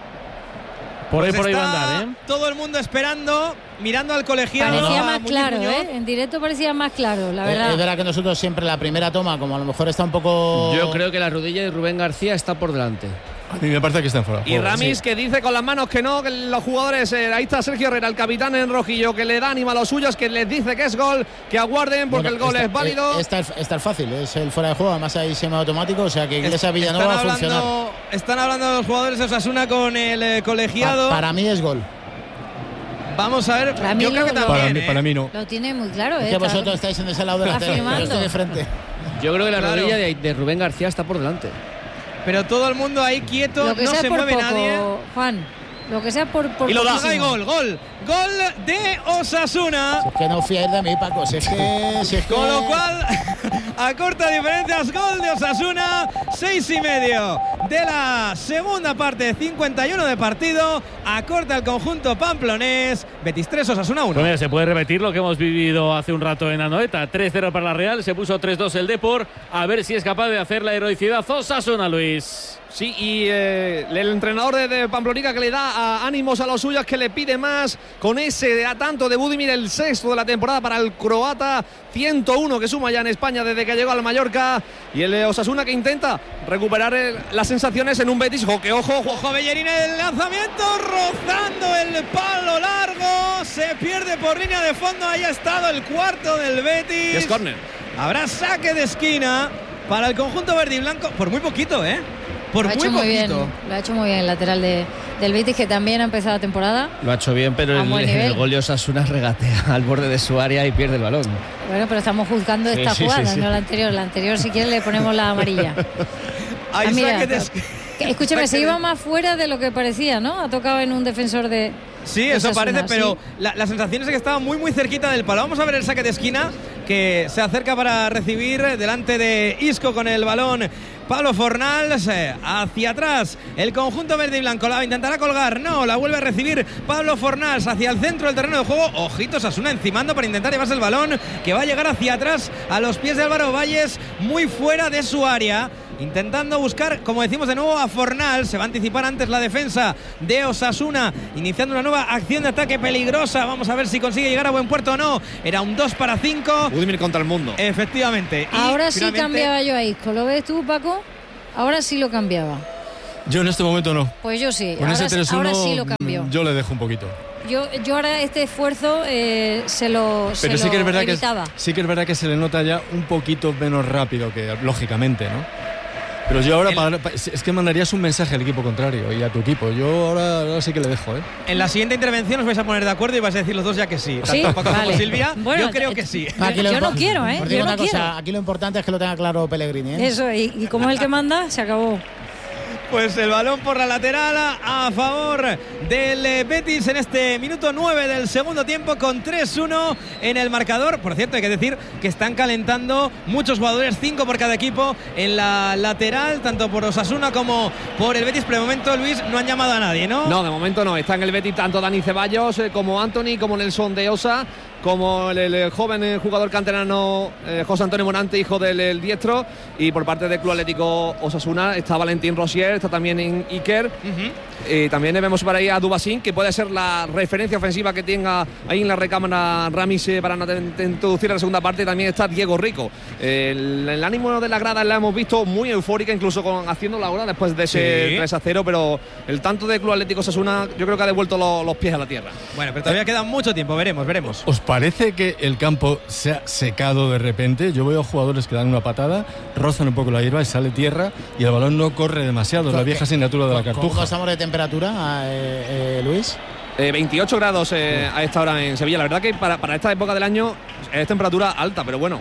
Speaker 5: Por ahí
Speaker 1: está
Speaker 5: va a andar,
Speaker 1: todo el mundo esperando, mirando al colegiado.
Speaker 8: Parecía más claro, en directo parecía más claro, la verdad.
Speaker 3: Es verdad que nosotros siempre la primera toma, como a lo mejor está un poco...
Speaker 9: Yo creo que la rodilla de Rubén García está por delante.
Speaker 7: A mí me parece que está fuera.
Speaker 2: Y Ramis, que dice con las manos que no, que los jugadores, ahí está Sergio Herrera, el capitán en rojillo, que le da ánimo a los suyos, que les dice que es gol, que aguarden porque el gol es válido.
Speaker 3: Está el fácil, es el fuera de juego, además hay semiautomático, o sea que Iglesias Villanueva va a funcionar.
Speaker 1: Están hablando los jugadores de Osasuna con el colegiado.
Speaker 3: Para mí es gol.
Speaker 1: Vamos a ver, yo creo que también.
Speaker 7: Para mí no.
Speaker 8: Lo tiene muy claro,
Speaker 3: Es que vosotros estáis en ese lado de la tele, yo estoy de frente.
Speaker 9: Yo creo que la rodilla de Rubén García está por delante.
Speaker 1: Pero todo el mundo ahí quieto, no se mueve nadie.
Speaker 8: Juan, lo que sea por
Speaker 1: y lo da. Y gol de Osasuna.
Speaker 3: Si es que no fiáis de mí, Paco. Si es que...
Speaker 1: Con lo cual, a corta diferencias, gol de Osasuna, 6,5 de la segunda parte, 51 de partido. Acorta el conjunto pamplonés. Betis 3, Osasuna 1.
Speaker 5: Bueno, se puede repetir lo que hemos vivido hace un rato en Anoeta. 3-0 para la Real, se puso 3-2 el Depor. A ver si es capaz de hacer la heroicidad Osasuna, Luis.
Speaker 2: Sí, y el entrenador de Pamplonica, que le da ánimos a los suyos, que le pide más con ese tanto de Budimir, el 6º de la temporada para el croata, 101 que suma ya en España desde que llegó al Mallorca, y el Osasuna que intenta recuperar las sensaciones en un Betis.
Speaker 1: Ojo Bellerín, el lanzamiento rozando el palo largo, se pierde por línea de fondo. Ahí ha estado el cuarto del Betis.
Speaker 2: Es córner.
Speaker 1: Habrá saque de esquina para el conjunto verde y blanco, por muy poquito, Por
Speaker 8: lo ha hecho muy bien, lo ha hecho muy bien el lateral del Betis, que también ha empezado la temporada.
Speaker 9: Lo ha hecho bien, pero el gol de Osasuna regatea al borde de su área y pierde el balón.
Speaker 8: Bueno, pero estamos juzgando esta jugada, no la anterior. La anterior, si quieres, le ponemos la amarilla.
Speaker 1: Hay
Speaker 8: Escúchame, se iba más fuera de lo que parecía, ¿no? Ha tocado en un defensor de...
Speaker 1: Sí, eso parece, pero la sensación es que estaba muy muy cerquita del palo. Vamos a ver el saque de esquina que se acerca para recibir delante de Isco con el balón. Pablo Fornals hacia atrás. El conjunto verde y blanco la intentará colgar. No, la vuelve a recibir Pablo Fornals hacia el centro del terreno de juego. Ojitos, Osasuna encimando para intentar llevarse el balón que va a llegar hacia atrás a los pies de Álvaro Valles, muy fuera de su área. Intentando buscar, como decimos de nuevo, a Fornals. Se va a anticipar antes la defensa de Osasuna, iniciando una nueva acción de ataque peligrosa. Vamos a ver si consigue llegar a buen puerto o no. Era un 2-5.
Speaker 2: Budimir contra el mundo.
Speaker 1: Efectivamente.
Speaker 8: Ahora sí cambiaba yo a Isco. ¿Lo ves tú, Paco? Ahora sí lo cambiaba.
Speaker 7: Yo en este momento no.
Speaker 8: Pues yo sí.
Speaker 7: Con ese 3-1,
Speaker 8: ahora sí lo cambió.
Speaker 7: Yo le dejo un poquito.
Speaker 8: Yo ahora este esfuerzo se lo
Speaker 7: sí que es verdad
Speaker 8: evitaba.
Speaker 7: Sí que es verdad que se le nota ya un poquito menos rápido, que lógicamente, ¿no? Pero yo ahora es que mandarías un mensaje al equipo contrario y a tu equipo. Yo ahora sí que le dejo, ¿eh?
Speaker 1: En la siguiente intervención os vais a poner de acuerdo y vais a decir los dos ya que sí.
Speaker 8: ¿Sí?
Speaker 1: Tanto Paco
Speaker 8: Vale.
Speaker 1: como Silvia.
Speaker 8: Bueno,
Speaker 1: yo creo que sí.
Speaker 8: Yo no quiero, ¿eh?
Speaker 3: Os digo
Speaker 8: Yo no
Speaker 3: una cosa,
Speaker 8: quiero.
Speaker 3: aquí lo importante es que lo tenga claro Pellegrini, ¿eh?
Speaker 8: Eso, y como es el que manda, se acabó.
Speaker 1: Pues el balón por la lateral a favor del Betis en este minuto 9 del segundo tiempo, con 3-1 en el marcador. Por cierto, hay que decir que están calentando muchos jugadores, 5 por cada equipo en la lateral, tanto por Osasuna como por el Betis. Pero de momento, Luis, no han llamado a nadie, ¿no?
Speaker 2: No, de momento no. Está en el Betis tanto Dani Ceballos como Anthony, como Nelson de Osa, como el joven jugador canterano José Antonio Morante, hijo del diestro. Y por parte del Club Atlético Osasuna está Valentín Rosier, está también en Iker. Y también vemos por ahí a Dubasín, que puede ser la referencia ofensiva que tenga ahí en la recámara Ramis para introducir la segunda parte. También está Diego Rico. El ánimo de la grada la hemos visto muy eufórica, incluso haciendo la hora después de ese 3-0, pero el tanto del Club Atlético Osasuna yo creo que ha devuelto los pies a la tierra.
Speaker 1: Bueno, pero todavía queda mucho tiempo, veremos.
Speaker 7: ¿Os parece que el campo se ha secado de repente? Yo veo jugadores que dan una patada, rozan un poco la hierba y sale tierra y el balón no corre demasiado. Es la vieja asignatura de la Cartuja.
Speaker 3: ¿Cómo estamos de temperatura, Luis?
Speaker 2: 28 grados a esta hora en Sevilla. La verdad que para esta época del año es temperatura alta, pero bueno,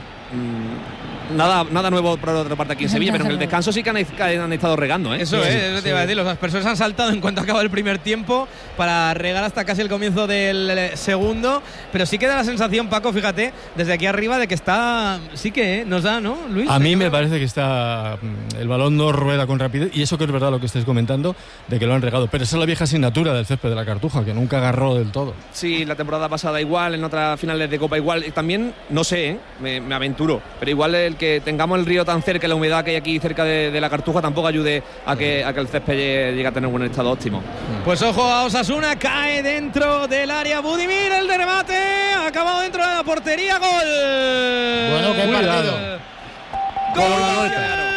Speaker 2: nada nuevo por otra parte aquí en Sevilla, pero en el descanso sí que han estado regando, ¿eh?
Speaker 1: Eso eso te iba a decir. Las personas han saltado en cuanto acaba el primer tiempo para regar hasta casi el comienzo del segundo, pero sí que da la sensación, Paco, fíjate, desde aquí arriba, de que está, sí que nos da, ¿no, Luis?
Speaker 7: A mí me parece que está, el balón no rueda con rapidez, y eso que es verdad lo que estáis comentando, de que lo han regado, pero esa es la vieja asignatura del césped de la Cartuja, que nunca agarró del todo.
Speaker 2: Sí, la temporada pasada igual, en otras finales de Copa igual, también, no sé, me aventuro, pero igual el que tengamos el río tan cerca y la humedad que hay aquí cerca de la Cartuja tampoco ayude a que el césped llegue a tener un buen estado óptimo.
Speaker 1: Pues ojo a Osasuna, cae dentro del área Budimir, el de remate, ha acabado dentro de la portería, gol.
Speaker 3: Bueno, qué partido.
Speaker 1: Gol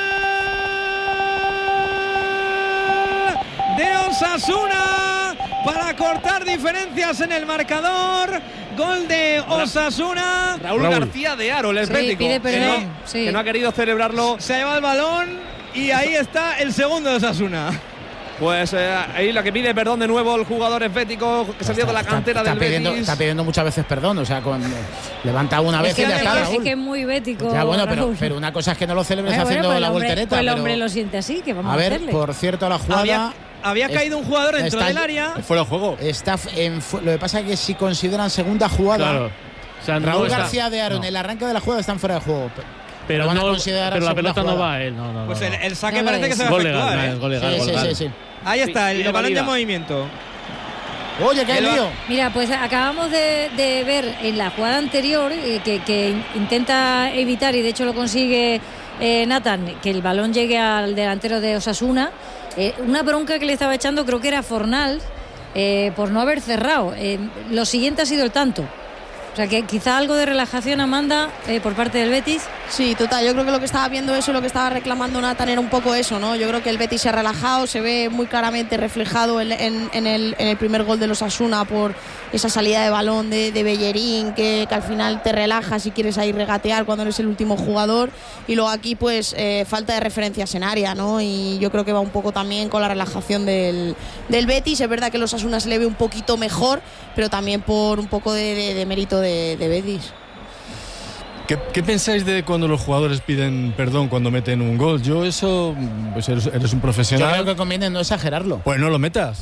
Speaker 1: de Osasuna para cortar diferencias en el marcador. Gol de Osasuna.
Speaker 2: Raúl García de Aro, el Atlético,
Speaker 8: pide perdón,
Speaker 2: que no ha querido celebrarlo.
Speaker 1: Se lleva el balón y ahí está el segundo de Osasuna.
Speaker 2: Pues ahí la que pide perdón de nuevo el jugador esbético que salió de la cantera del Betis.
Speaker 3: Está pidiendo muchas veces perdón, o sea, levanta una vez y ya está, Raúl.
Speaker 8: Es que es muy bético.
Speaker 3: Ya, bueno, pero una cosa es que no lo celebres haciendo
Speaker 8: pues
Speaker 3: la voltereta.
Speaker 8: Pues el hombre lo siente así, que vamos a
Speaker 3: ver,
Speaker 8: hacerle.
Speaker 3: por cierto, la jugada...
Speaker 1: Había caído un jugador dentro del área.
Speaker 7: Fuera de juego.
Speaker 3: Lo que pasa es que si consideran segunda jugada,
Speaker 5: claro. O sea,
Speaker 3: Raúl García de Aro en el arranque de la jugada están fuera de juego.
Speaker 5: Pero
Speaker 3: la
Speaker 5: pelota no va a él. No,
Speaker 1: pues el saque parece que se va a efectuar.
Speaker 5: Gol legal.
Speaker 3: Sí.
Speaker 1: Ahí está, el balón de movimiento.
Speaker 3: Oye, qué lío.
Speaker 8: Mira, pues acabamos de ver en la jugada anterior que intenta evitar, y de hecho lo consigue Nathan, que el balón llegue al delantero de Osasuna. Una bronca que le estaba echando, creo que era Fornals, por no haber cerrado. Lo siguiente ha sido el tanto. O sea que quizá algo de relajación, Amanda, por parte del Betis.
Speaker 6: Sí, total, yo creo que lo que estaba viendo eso, lo que estaba reclamando Nathan era un poco eso, ¿no? Yo creo que el Betis se ha relajado, se ve muy claramente reflejado en el primer gol de los Osasuna por esa salida de balón de Bellerín, que al final te relajas si quieres ahí regatear cuando eres el último jugador, y luego aquí pues falta de referencias en área, ¿no? Y yo creo que va un poco también con la relajación del Betis. Es verdad que los Osasuna se le ve un poquito mejor, pero también por un poco de mérito de Betis.
Speaker 7: ¿Qué pensáis de cuando los jugadores piden perdón cuando meten un gol? Yo eso, pues eres un profesional.
Speaker 3: Yo creo que conviene no exagerarlo.
Speaker 7: Pues no lo metas.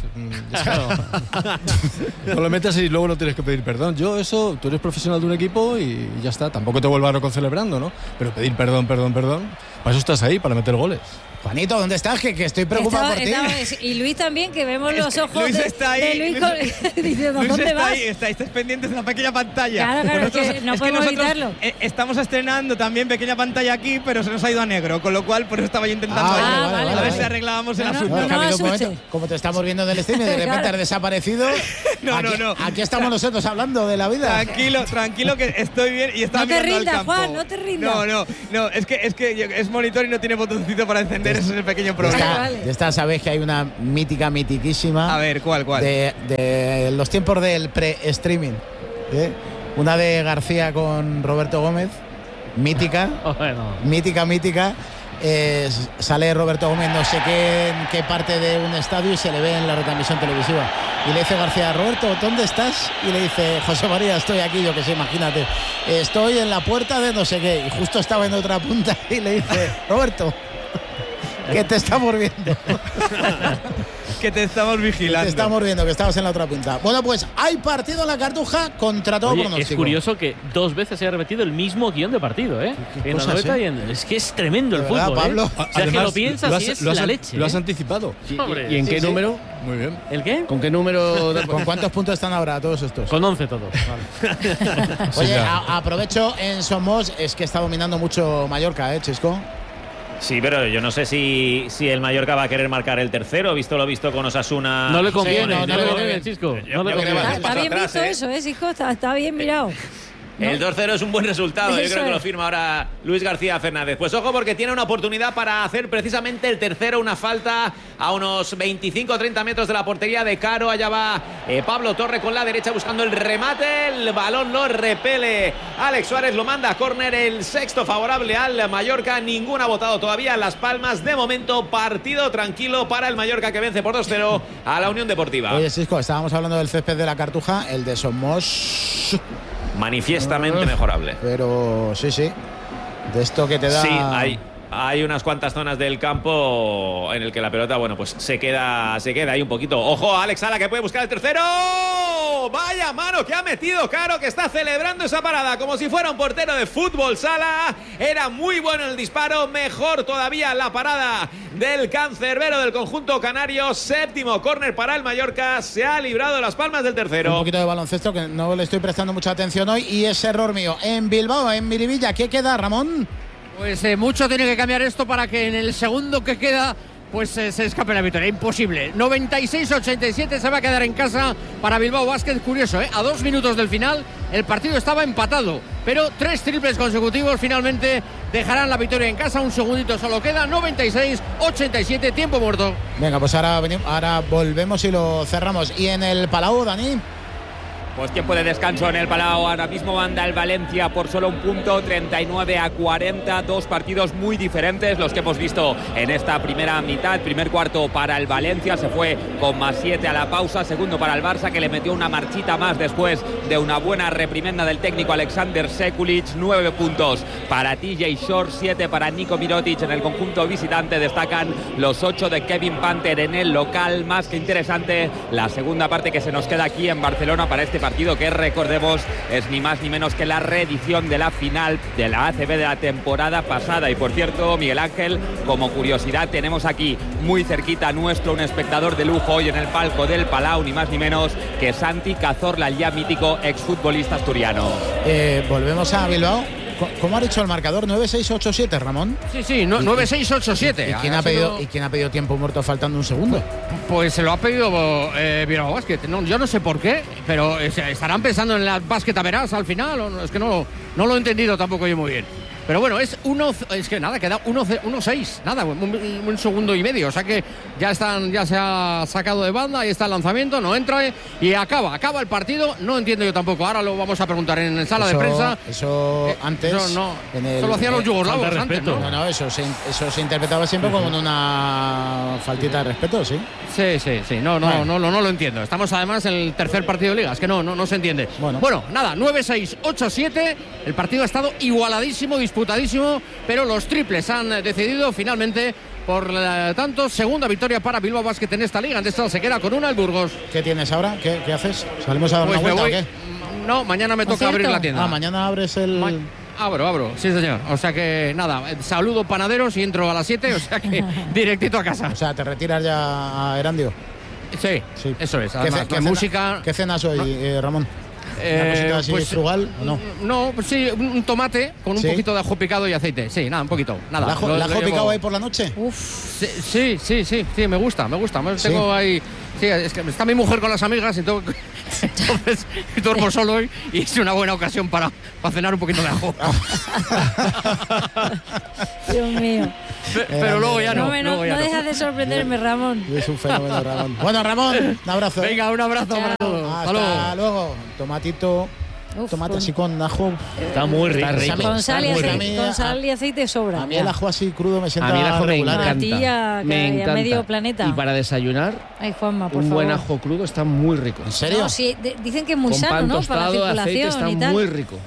Speaker 7: No lo metas y luego no tienes que pedir perdón. Yo eso, tú eres profesional de un equipo y ya está. Tampoco te vuelvas loco celebrando, ¿no? Pero pedir perdón. Para eso estás ahí, para meter goles.
Speaker 3: Juanito, ¿dónde estás? Que estoy preocupado por ti.
Speaker 8: Y Luis también, que vemos los ojos
Speaker 1: Luis está ahí,
Speaker 8: de Luis diciendo,
Speaker 1: Luis
Speaker 8: ¿dónde
Speaker 1: está
Speaker 8: vas?
Speaker 1: ahí, estáis pendientes de la pequeña pantalla.
Speaker 8: Claro,
Speaker 1: Nosotros,
Speaker 8: que no podemos
Speaker 1: nosotros
Speaker 8: evitarlo.
Speaker 1: Estamos estrenando también pequeña pantalla aquí, pero se nos ha ido a negro, con lo cual por eso estaba yo intentando a ver si arreglábamos el asunto.
Speaker 3: No, un momento, como te estamos viendo en el stream y de repente has desamparecido.
Speaker 1: No.
Speaker 3: Aquí estamos nosotros hablando de la vida.
Speaker 1: Tranquilo, que estoy bien y estaba mirando al campo.
Speaker 8: Juan, no te rindas.
Speaker 1: No, es que es monitor y no tiene botoncito para encender, ese es el pequeño problema.
Speaker 3: De esta sabéis que hay una mitiquísima.
Speaker 1: A ver, ¿cuál?
Speaker 3: De los tiempos del pre-streaming. Una de García con Roberto Gómez. Mítica. Mítica. Sale Roberto Gómez no sé qué en qué parte de un estadio y se le ve en la retransmisión televisiva. Y le dice García, Roberto, ¿dónde estás? Y le dice, José María, estoy aquí, yo que sé, imagínate. Estoy en la puerta de no sé qué. Y justo estaba en otra punta y le dice, Roberto, que te estamos viendo.
Speaker 1: Que te estamos vigilando.
Speaker 3: Te estamos viendo, que estabas en la otra punta. Bueno, pues hay partido en la Cartuja contra todo pronóstico.
Speaker 5: Es curioso que 2 veces se haya repetido el mismo guión de partido, ¿eh? En Anoeta y es que es tremendo el fútbol,
Speaker 3: Pablo.
Speaker 5: O sea, además, que lo piensas y es la leche.
Speaker 7: Lo has anticipado.
Speaker 5: Hombre,
Speaker 9: ¿Y en qué número?
Speaker 7: Muy bien.
Speaker 5: ¿El qué?
Speaker 9: ¿Con qué número?
Speaker 3: ¿Con cuántos puntos están ahora todos estos?
Speaker 5: Con 11 todos. Vale.
Speaker 3: Oye, aprovecho en Somos, es que está dominando mucho Mallorca, Chisco.
Speaker 4: Sí, pero yo no sé si el Mallorca va a querer marcar el tercero, visto lo visto con Osasuna.
Speaker 5: No le conviene, no le conviene, Chisco.
Speaker 8: Está bien visto eso, Chisco, está bien mirado.
Speaker 4: El 2-0 es un buen resultado, yo
Speaker 8: Eso
Speaker 4: creo que lo
Speaker 8: es.
Speaker 4: firma ahora Luis García Fernández. Pues ojo, porque tiene una oportunidad para hacer precisamente el tercero, una falta a unos 25-30 metros de la portería de Caro. Allá va Pablo Torre con la derecha buscando el remate, el balón lo repele Alex Suárez, lo manda a córner, el sexto favorable al Mallorca. Ningún ha votado todavía en Las Palmas. De momento, partido tranquilo para el Mallorca, que vence por 2-0 a la Unión Deportiva.
Speaker 3: Oye, Cisco, estábamos hablando del césped de la Cartuja, el de Somos
Speaker 4: manifiestamente mejorable.
Speaker 3: Pero sí, de esto que te da.
Speaker 4: Sí, hay unas cuantas zonas del campo en el que la pelota, bueno, pues se queda ahí un poquito. Ojo, Alex Sala, que puede buscar el tercero. Vaya mano que ha metido Caro, que está celebrando esa parada como si fuera un portero de fútbol. Sala era muy bueno el disparo, mejor todavía la parada del cancerbero del conjunto canario. Séptimo córner para el Mallorca, se ha librado Las Palmas del tercero.
Speaker 3: Un poquito de baloncesto que no le estoy prestando mucha atención hoy y es error mío. En Bilbao, en Miribilla, ¿qué queda, Ramón?
Speaker 12: Pues mucho tiene que cambiar esto para que en el segundo que queda pues se escape la victoria. Imposible. 96-87 se va a quedar en casa para Bilbao Basket. Curioso, a 2 minutos del final el partido estaba empatado, pero 3 triples consecutivos finalmente dejarán la victoria en casa. Un segundito solo queda. 96-87, tiempo muerto.
Speaker 3: Venga, pues ahora volvemos y lo cerramos. Y en el Palau, Dani.
Speaker 13: Pues tiempo de descanso en el Palau. Ahora mismo manda el Valencia por solo un punto, 39-40. 2 partidos muy diferentes los que hemos visto en esta primera mitad. Primer cuarto para el Valencia, se fue con +7 a la pausa. Segundo para el Barça, que le metió una marchita más después de una buena reprimenda del técnico Alexander Sekulic. 9 puntos para TJ Short, 7 para Nico Mirotic. En el conjunto visitante destacan los 8 de Kevin Panther en el local. Más que interesante la segunda parte que se nos queda aquí en Barcelona para este partido, que recordemos es ni más ni menos que la reedición de la final de la ACB de la temporada pasada. Y por cierto, Miguel Ángel, como curiosidad, tenemos aquí muy cerquita nuestro un espectador de lujo hoy en el palco del Palau, ni más ni menos que Santi Cazorla, el ya mítico exfutbolista asturiano.
Speaker 3: Volvemos a Bilbao. ¿Cómo ha dicho el marcador? 9-6-8-7, Ramón.
Speaker 12: Sí, 9-6-8-7.
Speaker 3: ¿Y quién ha pedido tiempo muerto faltando un segundo?
Speaker 12: Pues se lo ha pedido Bilbao Basket. Yo no sé por qué, pero estarán pensando en la Basket a verás al final. Es que no lo he entendido tampoco yo muy bien. Pero bueno, es que nada, queda 1-6, nada, un segundo y medio. O sea que ya se ha sacado de banda, ahí está el lanzamiento, no entra y acaba el partido. No entiendo yo tampoco. Ahora lo vamos a preguntar en sala de prensa.
Speaker 3: Eso antes.
Speaker 12: Eso lo hacían los yugoslavos antes, ¿no?
Speaker 3: No, eso se interpretaba siempre como una faltita de respeto, sí.
Speaker 12: Sí. No lo entiendo. Estamos además en el tercer partido de liga, es que no se entiende. Bueno, nada, 9-6, 8-7. El partido ha estado igualadísimo, disputadísimo, pero los triples han decidido finalmente. Por tanto, segunda victoria para Bilbao Basket en esta liga. Antes se queda con una el Burgos.
Speaker 3: ¿Qué tienes ahora? ¿Qué haces? ¿Salimos a dar una vuelta o qué?
Speaker 12: No, mañana me toca abrir la tienda.
Speaker 3: Mañana abres el...
Speaker 12: Abro, sí señor. O sea que nada, saludo panaderos y entro a las 7, o sea que directito a casa.
Speaker 3: O sea, ¿te retiras ya a Erandio?
Speaker 12: Sí, eso es. Además, ¿Qué música?
Speaker 3: ¿Qué cenas hoy, Ramón? ¿Una cosita así frugal o no?
Speaker 12: No, pues sí, un tomate con un poquito de ajo picado y aceite. Sí, nada, un poquito. Nada.
Speaker 3: ¿El ajo picado ahí por la noche?
Speaker 12: Sí, me gusta. Tengo ahí... Sí, es que está mi mujer con las amigas y entonces duermo solo hoy y es una buena ocasión para cenar un poquito de ajo.
Speaker 8: Dios mío.
Speaker 12: Pero luego ya no.
Speaker 8: No dejas de sorprenderme, Ramón.
Speaker 3: Es un fenómeno, Ramón. Bueno, Ramón, un abrazo.
Speaker 12: Venga, un abrazo para todos.
Speaker 3: Hasta luego. Tomatito. Tomate así con ajo.
Speaker 5: Está muy rico.
Speaker 8: Con sal y aceite sobra.
Speaker 3: A mí el ajo así crudo me sienta
Speaker 9: a mí el ajo
Speaker 3: regular.
Speaker 9: me encanta.
Speaker 8: A medio planeta.
Speaker 9: Y para desayunar,
Speaker 8: ay, Juanma, por
Speaker 9: un
Speaker 8: favor.
Speaker 9: buen ajo crudo está muy rico.
Speaker 3: ¿En serio?
Speaker 8: No, sí, dicen que es muy
Speaker 9: con
Speaker 8: sano,
Speaker 9: pan
Speaker 8: ¿no?
Speaker 9: tostado,
Speaker 8: Para la circulación
Speaker 9: aceite, está
Speaker 8: y tal.
Speaker 9: muy rico.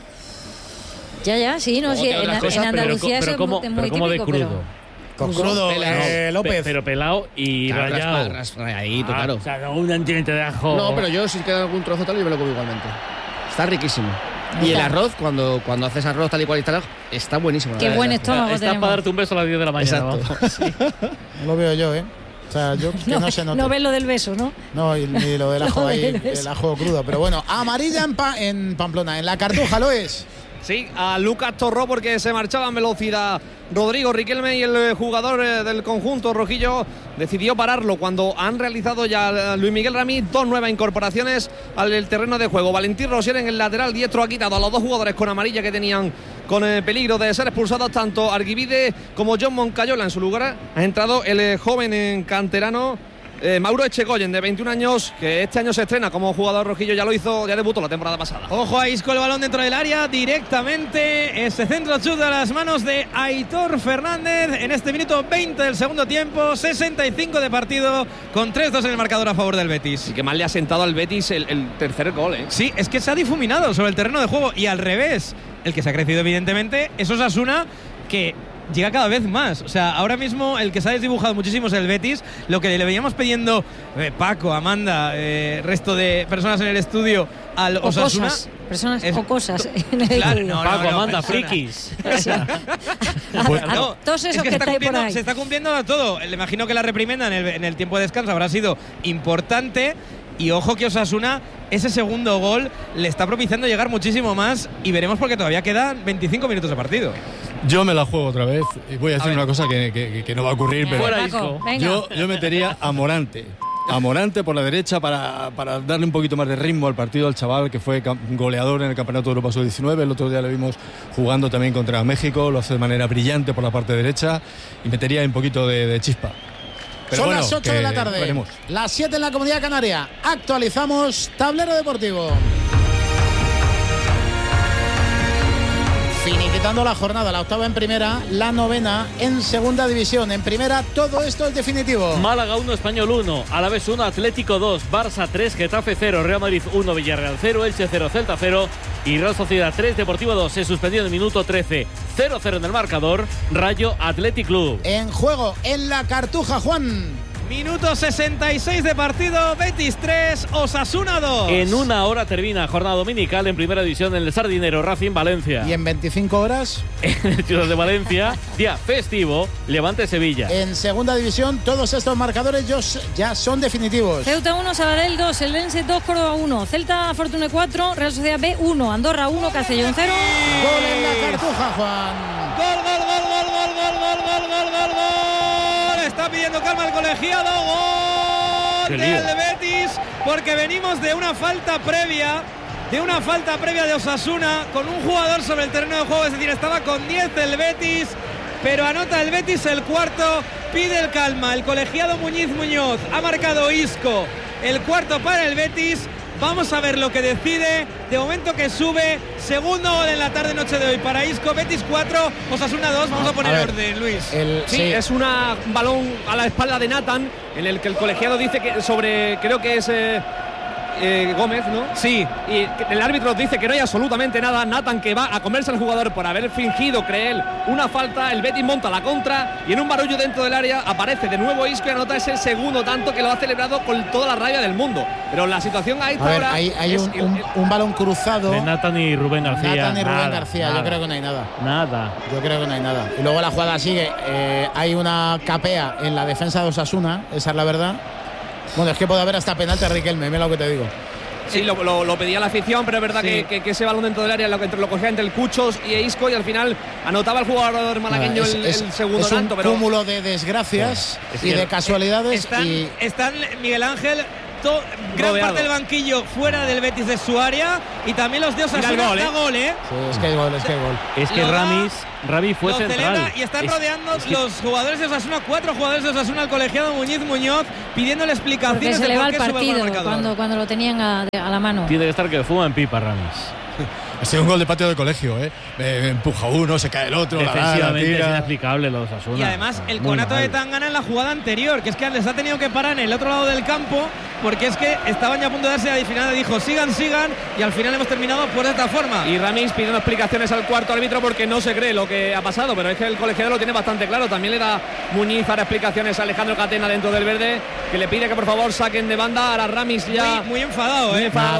Speaker 8: Ya, sí, no, sí. En Andalucía
Speaker 5: pero
Speaker 8: eso es muy
Speaker 5: como de
Speaker 8: típico,
Speaker 5: crudo.
Speaker 3: Con crudo, López.
Speaker 5: Pero pelado y rallado.
Speaker 9: Rayadito, claro.
Speaker 5: O sea, no un diente de ajo.
Speaker 9: No, pero yo si queda algún trozo tal, yo me lo como igualmente. Está riquísimo. Y el arroz, cuando haces arroz tal y cual y tal, está buenísimo.
Speaker 8: Qué buen estómago
Speaker 5: Está para darte un beso a las 10 de la mañana.
Speaker 9: Exacto.
Speaker 3: Sí. Lo veo yo, ¿eh? O sea, yo que no se nota.
Speaker 8: No ves lo del beso, ¿no?
Speaker 3: No, ni lo del ajo ahí, el ajo crudo. Pero bueno, amarilla en Pamplona, en la Cartuja, ¿lo es?
Speaker 2: Sí, a Lucas Torró porque se marchaba en velocidad Rodrigo Riquelme y el jugador del conjunto rojillo decidió pararlo cuando han realizado ya Luis Miguel Ramí dos nuevas incorporaciones al terreno de juego. Valentín Rosier en el lateral diestro ha quitado a los dos jugadores con amarilla que tenían con peligro de ser expulsados, tanto Arguibide como John Moncayola. En su lugar ha entrado el joven canterano Mauro Echegoyen, de 21 años, que este año se estrena como jugador rojillo. Ya debutó la temporada pasada.
Speaker 1: Ojo a Isco, el balón dentro del área directamente. Ese centro chute a las manos de Aitor Fernández en este minuto 20 del segundo tiempo. 65 de partido con 3-2 en el marcador a favor del Betis.
Speaker 2: Y que mal le ha sentado al Betis el tercer gol, ¿eh?
Speaker 1: Sí, es que se ha difuminado sobre el terreno de juego y al revés. El que se ha crecido evidentemente es Osasuna, que llega cada vez más. O sea, ahora mismo el que se ha desdibujado muchísimo es el Betis. Lo que le veníamos pidiendo Paco, Amanda, resto de personas en el estudio al Osasuna.
Speaker 8: Personas o cosas en el
Speaker 1: claro,
Speaker 8: estudio.
Speaker 5: Paco, Amanda, frikis.
Speaker 8: Todos esos que estáis por ahí.
Speaker 1: Se está cumpliendo todo. Le imagino que la reprimenda en el tiempo de descanso habrá sido importante. Y ojo que Osasuna, ese segundo gol le está propiciando llegar muchísimo más. Y veremos porque todavía quedan 25 minutos de partido.
Speaker 7: Yo me la juego otra vez. Voy a decir una cosa que no va a ocurrir, pero yo metería a Morante. A Morante por la derecha para darle un poquito más de ritmo al partido al chaval que fue goleador en el Campeonato de Europa Sub-19. El otro día lo vimos jugando también contra México. Lo hace de manera brillante por la parte derecha y metería un poquito de chispa. Pero
Speaker 3: son
Speaker 7: bueno,
Speaker 3: las 8 de la tarde,
Speaker 7: veremos.
Speaker 3: Las 7 en la Comunidad Canaria. Actualizamos Tablero Deportivo. Finiquitando la jornada, la octava en primera, la novena en segunda división. En primera, todo esto es definitivo.
Speaker 5: Málaga 1, Español 1, Alavés 1, Atlético 2, Barça 3, Getafe 0, Real Madrid 1, Villarreal 0, Elche 0, Celta 0 y Real Sociedad 3, Deportivo 2. Se suspendió en el minuto 13, 0-0 en el marcador, Rayo Athletic Club.
Speaker 3: En juego, en la Cartuja, Juan.
Speaker 1: Minuto 66 de partido, Betis 3, Osasuna 2.
Speaker 5: En una hora termina jornada dominical en primera división en el Sardinero Racing Valencia.
Speaker 3: ¿Y en 25 horas?
Speaker 5: En el Ciudad de Valencia, día festivo, Levante Sevilla.
Speaker 3: En segunda división, todos estos marcadores ya son definitivos.
Speaker 8: Ceuta 1, Sabadell 2, Eldense 2, Córdoba 1, Celta Fortuna 4, Real Sociedad B 1, Andorra 1, Castellón 0.
Speaker 3: Gol en la Cartuja, Juan.
Speaker 1: Gol. Está pidiendo calma el colegiado. Gol del Betis, porque venimos de una falta previa de una falta previa de Osasuna con un jugador sobre el terreno de juego, es decir, estaba con 10 el Betis, pero anota el Betis el cuarto, pide el calma el colegiado Muñoz, ha marcado Isco el cuarto para el Betis. Vamos a ver lo que decide. De momento que sube. Segundo gol en la tarde-noche de hoy para Isco. Betis 4, Osasuna 2. Vamos a poner orden, Luis.
Speaker 2: Sí, es un balón a la espalda de Nathan, en el que el colegiado dice que sobre, creo que es Gómez, ¿no?
Speaker 1: Sí.
Speaker 2: Y el árbitro dice que no hay absolutamente nada. Nathan, que va a comerse al jugador por haber fingido, cree él, una falta. El Betis monta la contra y en un barullo dentro del área aparece de nuevo Isco y anota ese segundo tanto, que lo ha celebrado con toda la rabia del mundo. Pero la situación a esta hora
Speaker 3: hay un balón cruzado
Speaker 5: de Nathan y Rubén García.
Speaker 3: Yo creo que no hay nada.
Speaker 5: Nada.
Speaker 3: Yo creo que no hay nada. Y luego la jugada sigue. Hay una capea en la defensa de Osasuna, esa es la verdad. Bueno, es que puede haber hasta penalti a Riquelme, mira lo que te digo.
Speaker 2: Sí, lo pedía la afición, pero es verdad que ese balón dentro del área lo cogía entre el Cuchos y Isco, y al final anotaba el jugador malagueño el segundo tanto.
Speaker 3: Es un cúmulo de desgracias y de casualidades.
Speaker 1: Están Miguel Ángel, gran parte del banquillo fuera del Betis de su área, y también los de Osasuna. Gol, ¿eh?
Speaker 3: Sí, es que hay gol.
Speaker 5: Es que Rami fue central.
Speaker 1: Y están rodeando los jugadores de Osasuna, 4 jugadores de Osasuna, al colegiado Muñoz, pidiéndole explicaciones.
Speaker 8: Porque se le va
Speaker 1: el
Speaker 8: partido cuando lo tenían a la mano.
Speaker 5: Tiene que estar que fuma en pipa Ramis.
Speaker 7: Ha sido un gol de patio de colegio, ¿eh? Empuja uno, se cae el otro.
Speaker 5: Defensivamente es inexplicable los Osasuna.
Speaker 1: Y además el conato de Tangana en la jugada anterior, que es que les ha tenido que parar en el otro lado del campo, porque es que estaban ya a punto de darse, y al final dijo sigan, y al final hemos terminado por esta forma.
Speaker 2: Y Ramis pidiendo explicaciones al cuarto árbitro porque no se cree lo que ha pasado, pero es que el colegiado lo tiene bastante claro. También le da Muñiz para explicaciones a Alejandro Catena dentro del verde, que le pide que por favor saquen de banda. Ahora Ramis ya
Speaker 1: muy enfadado,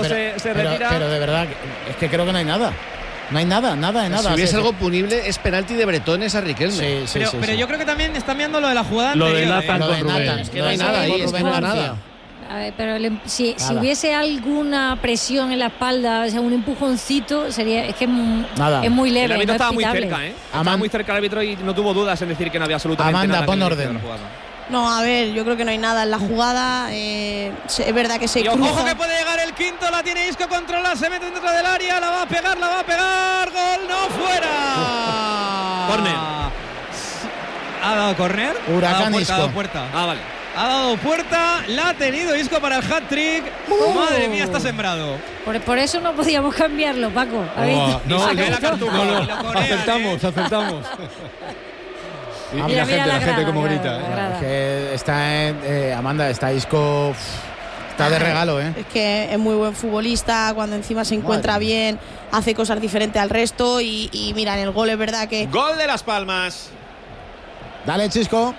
Speaker 2: se retira.
Speaker 3: Pero de verdad, es que creo que no hay nada. No hay nada.
Speaker 9: Si hubiese algo punible, es penalti de Bretones a Riquelme.
Speaker 1: Pero yo creo que también están viendo lo de la jugada
Speaker 5: lo
Speaker 1: anterior.
Speaker 5: De Nathan con Rubén.
Speaker 9: Es que no hay nada ahí, es que no hay nada.
Speaker 8: A ver, pero si hubiese alguna presión en la espalda, o sea, un empujoncito, sería, es que es muy leve.
Speaker 2: El árbitro estaba muy
Speaker 8: pitable.
Speaker 2: cerca, Estaba muy cerca el árbitro y no tuvo dudas en decir que no había absolutamente nada.
Speaker 3: Pon orden.
Speaker 6: No, a ver, yo creo que no hay nada en la jugada. Es verdad que se cruza.
Speaker 1: Ojo que puede llegar el quinto, la tiene Isco, controla, se mete dentro del área, la va a pegar, gol, no, fuera.
Speaker 2: Córner.
Speaker 1: ¿Ha dado córner?
Speaker 3: Huracán Isco.
Speaker 1: Ha dado puerta.
Speaker 2: Vale.
Speaker 1: Ha dado puerta, la ha tenido Isco para el hat-trick. Madre mía, está sembrado.
Speaker 8: Por eso no podíamos cambiarlo, Paco.
Speaker 7: Aceptamos. Y la gente como grita.
Speaker 3: Que está Amanda, está Isco. Está de regalo, ¿eh?
Speaker 6: Es que es muy buen futbolista, cuando encima se encuentra bien, hace cosas diferentes al resto y mira, en el gol es verdad que...
Speaker 4: Gol de Las Palmas.
Speaker 3: Dale, Chisco.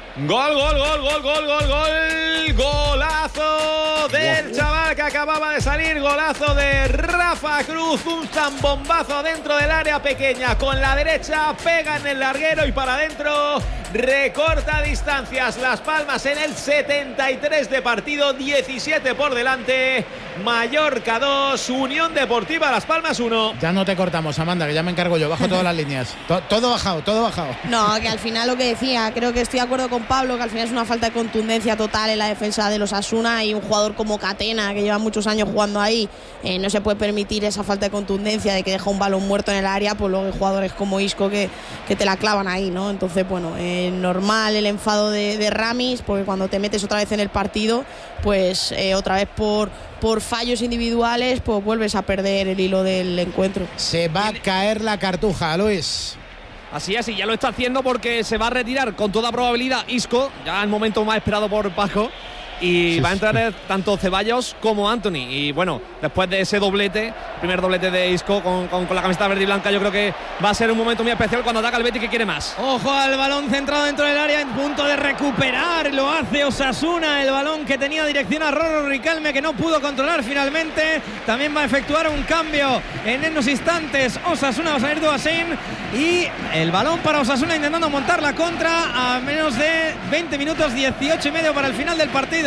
Speaker 4: Golazo del chaval que acababa de salir. Golazo de Rafa Cruz. Un zambombazo dentro del área pequeña. Con la derecha pega en el larguero y para adentro. Recorta distancias. Las Palmas en el 73 de partido. 17 por delante. Mallorca 2. Unión Deportiva Las Palmas 1.
Speaker 3: Ya no te cortamos, Amanda, que ya me encargo yo. Bajo todas las líneas. Todo bajado.
Speaker 6: No, que al final lo que decía, creo que estoy de acuerdo con Pablo, que al final es una falta de contundencia total en la defensa de los Osasuna, y un jugador como Catena, que lleva muchos años jugando ahí, no se puede permitir esa falta de contundencia de que deja un balón muerto en el área. Pues luego hay jugadores como Isco que te la clavan ahí, ¿no? Entonces, bueno, normal el enfado de Ramis, porque cuando te metes otra vez en el partido, pues otra vez por fallos individuales, pues vuelves a perder el hilo del encuentro.
Speaker 3: Se va a caer la cartuja, Luis.
Speaker 2: Así es, y ya lo está haciendo porque se va a retirar con toda probabilidad Isco, ya el momento más esperado por Paco, y va a entrar tanto Ceballos como Anthony. Y bueno, después de ese primer doblete de Isco con la camiseta verde y blanca, yo creo que va a ser un momento muy especial cuando ataca el Betis, que quiere más.
Speaker 1: Ojo al balón centrado dentro del área, en punto de recuperar, lo hace Osasuna, el balón que tenía dirección a Rorro Riquelme, que no pudo controlar finalmente. También va a efectuar un cambio en unos instantes. Osasuna va a salir Duasein y el balón para Osasuna intentando montar la contra a menos de 20 minutos, 18 y medio para el final del partido.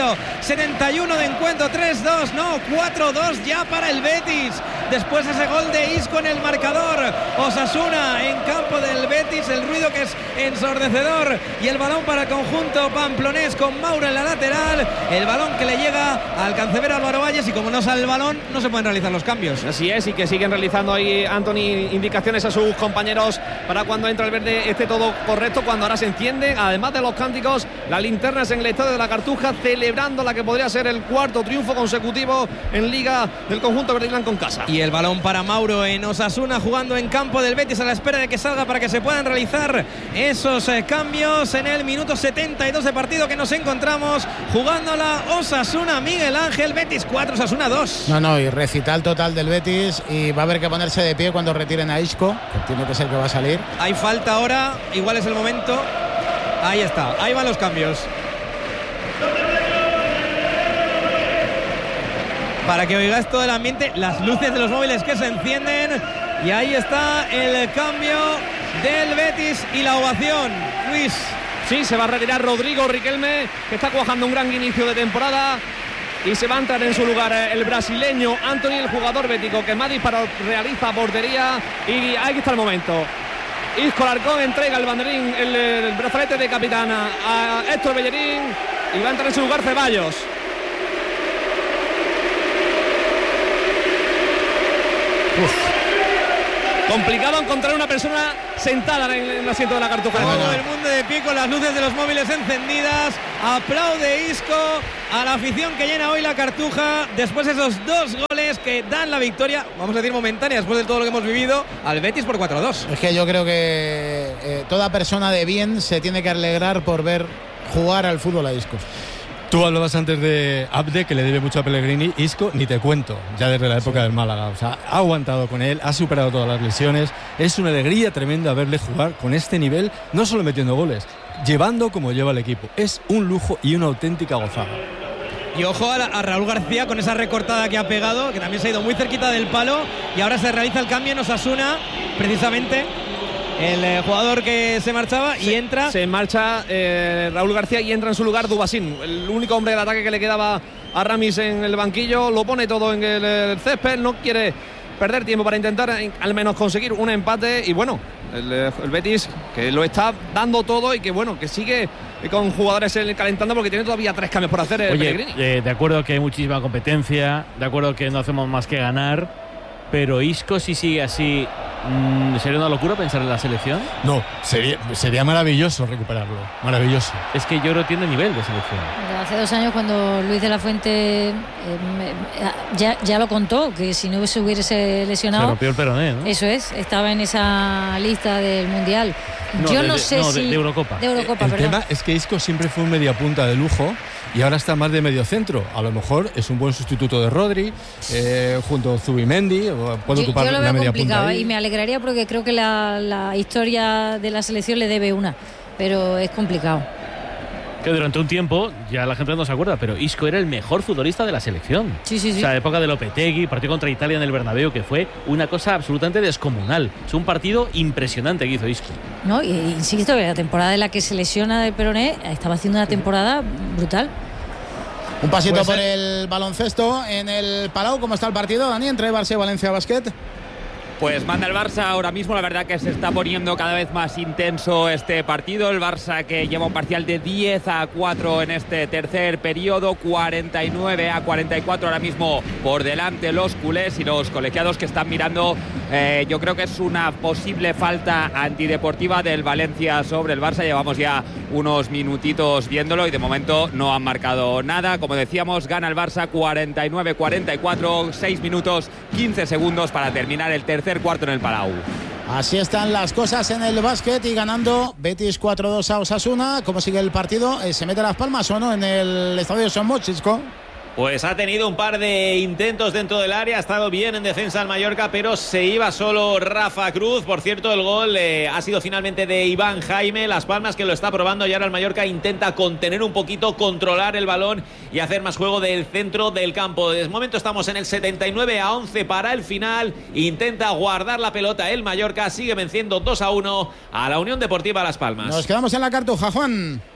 Speaker 1: 71 de encuentro, 3-2, no, 4-2 ya para el Betis. Después ese gol de Isco en el marcador. Osasuna en campo del Betis, el ruido que es ensordecedor. Y el balón para el conjunto pamplonés con Mauro en la lateral. El balón que le llega al canciller Álvaro Valles, y como no sale el balón, no se pueden realizar los cambios.
Speaker 2: Así es, y que siguen realizando ahí, Anthony, indicaciones a sus compañeros para cuando entra el verde esté todo correcto. Cuando ahora se enciende, además de los cánticos, las linternas en el estadio de la Cartuja, celebrando la que podría ser el cuarto triunfo consecutivo en Liga del conjunto verde y blanco en casa.
Speaker 1: Y el balón para Mauro en Osasuna, jugando en campo del Betis a la espera de que salga para que se puedan realizar esos cambios en el minuto 72 de partido que nos encontramos jugando la Osasuna. Miguel Ángel, Betis 4, Osasuna 2.
Speaker 3: No, y recital total del Betis, y va a haber que ponerse de pie cuando retiren a Isco, que tiene que ser que va a salir.
Speaker 1: Hay falta ahora, igual es el momento. Ahí está, ahí van los cambios. Para que oigáis todo el ambiente, las luces de los móviles que se encienden, y ahí está el cambio del Betis y la ovación. Luis.
Speaker 2: Sí, se va a retirar Rodrigo Riquelme, que está cuajando un gran inicio de temporada, y se va a entrar en su lugar el brasileño Anthony, el jugador bético que más disparos realiza portería. Y aquí está el momento. Isco Alarcón entrega el banderín, el brazalete de capitana a Héctor Bellerín, y va a entrar en su lugar Ceballos. Complicado encontrar una persona sentada en el asiento de la Cartuja.
Speaker 1: Todo el mundo de pie con las luces de los móviles encendidas. Aplaude Isco a la afición que llena hoy la Cartuja después de esos dos goles que dan la victoria, vamos a decir momentánea, después de todo lo que hemos vivido, al Betis por 4-2.
Speaker 3: Es que yo creo que toda persona de bien se tiene que alegrar por ver jugar al fútbol a Isco.
Speaker 7: Tú hablabas antes de Abde, que le debe mucho a Pellegrini. Isco, ni te cuento, ya desde la época del Málaga. O sea, ha aguantado con él, ha superado todas las lesiones. Es una alegría tremenda verle jugar con este nivel, no solo metiendo goles, llevando como lleva el equipo. Es un lujo y una auténtica gozada.
Speaker 1: Y ojo a Raúl García con esa recortada que ha pegado, que también se ha ido muy cerquita del palo, y ahora se realiza el cambio en Osasuna, precisamente. El jugador que se marchaba y entra.
Speaker 2: Se marcha Raúl García y entra en su lugar Dubasín, el único hombre del ataque que le quedaba a Ramis en el banquillo. Lo pone todo en el césped, no quiere perder tiempo para intentar al menos conseguir un empate. Y bueno, el Betis que lo está dando todo y que bueno, que sigue con jugadores calentando porque tiene todavía 3 cambios por hacer.
Speaker 5: Oye, de acuerdo que hay muchísima competencia, de acuerdo que no hacemos más que ganar, pero Isco, si sigue así, ¿sería una locura pensar en la selección?
Speaker 7: No, sería maravilloso recuperarlo, maravilloso.
Speaker 5: Es que yo creo que tiene nivel de selección.
Speaker 8: Hace 2 años, cuando Luis de la Fuente ya lo contó, que si no se hubiese lesionado,
Speaker 5: se rompió el peroné, ¿no?
Speaker 8: Eso es, estaba en esa lista del Mundial.
Speaker 5: De Eurocopa.
Speaker 8: De Eurocopa,
Speaker 7: el
Speaker 8: perdón.
Speaker 7: tema es que Isco siempre fue un mediapunta de lujo y ahora está más de medio centro. A lo mejor es un buen sustituto de Rodri, junto a Zubimendi, puede ocupar
Speaker 8: yo lo veo
Speaker 7: la media
Speaker 8: complicado,
Speaker 7: punta ahí.
Speaker 8: y me alegraría porque creo que la historia de la selección le debe una, pero es complicado.
Speaker 5: Que durante un tiempo, ya la gente no se acuerda, pero Isco era el mejor futbolista de la selección.
Speaker 8: Sí.
Speaker 5: O sea, época de Lopetegui, partido contra Italia en el Bernabéu, que fue una cosa absolutamente descomunal. Es un partido impresionante que hizo Isco.
Speaker 8: No, y insisto, que la temporada en la que se lesiona de peroné estaba haciendo una temporada brutal.
Speaker 3: Un pasito por el baloncesto en el Palau. ¿Cómo está el partido, Dani, entre Barça y Valencia Basket?
Speaker 13: Pues manda el Barça ahora mismo, la verdad que se está poniendo cada vez más intenso este partido. El Barça que lleva un parcial de 10-4 en este tercer periodo, 49-44 ahora mismo por delante los culés, y los colegiados que están mirando, yo creo que es una posible falta antideportiva del Valencia sobre el Barça. Llevamos ya unos minutitos viéndolo y de momento no han marcado nada. Como decíamos, gana el Barça 49-44, 6 minutos 15 segundos para terminar el tercer cuarto en el Palau.
Speaker 3: Así están las cosas en el básquet, y ganando Betis 4-2 a Osasuna. ¿Cómo sigue el partido? ¿Se mete Las Palmas o no en el estadio Son Mochis?
Speaker 4: Pues ha tenido un par de intentos dentro del área, ha estado bien en defensa el Mallorca, pero se iba solo Rafa Cruz. Por cierto, el gol ha sido finalmente de Iván Jaime. Las Palmas que lo está probando, y ahora el Mallorca intenta contener un poquito, controlar el balón y hacer más juego del centro del campo. De momento estamos en el 79-11 para el final. Intenta guardar la pelota el Mallorca, sigue venciendo 2-1 a la Unión Deportiva Las Palmas.
Speaker 3: Nos quedamos en la Cartuja, Juan.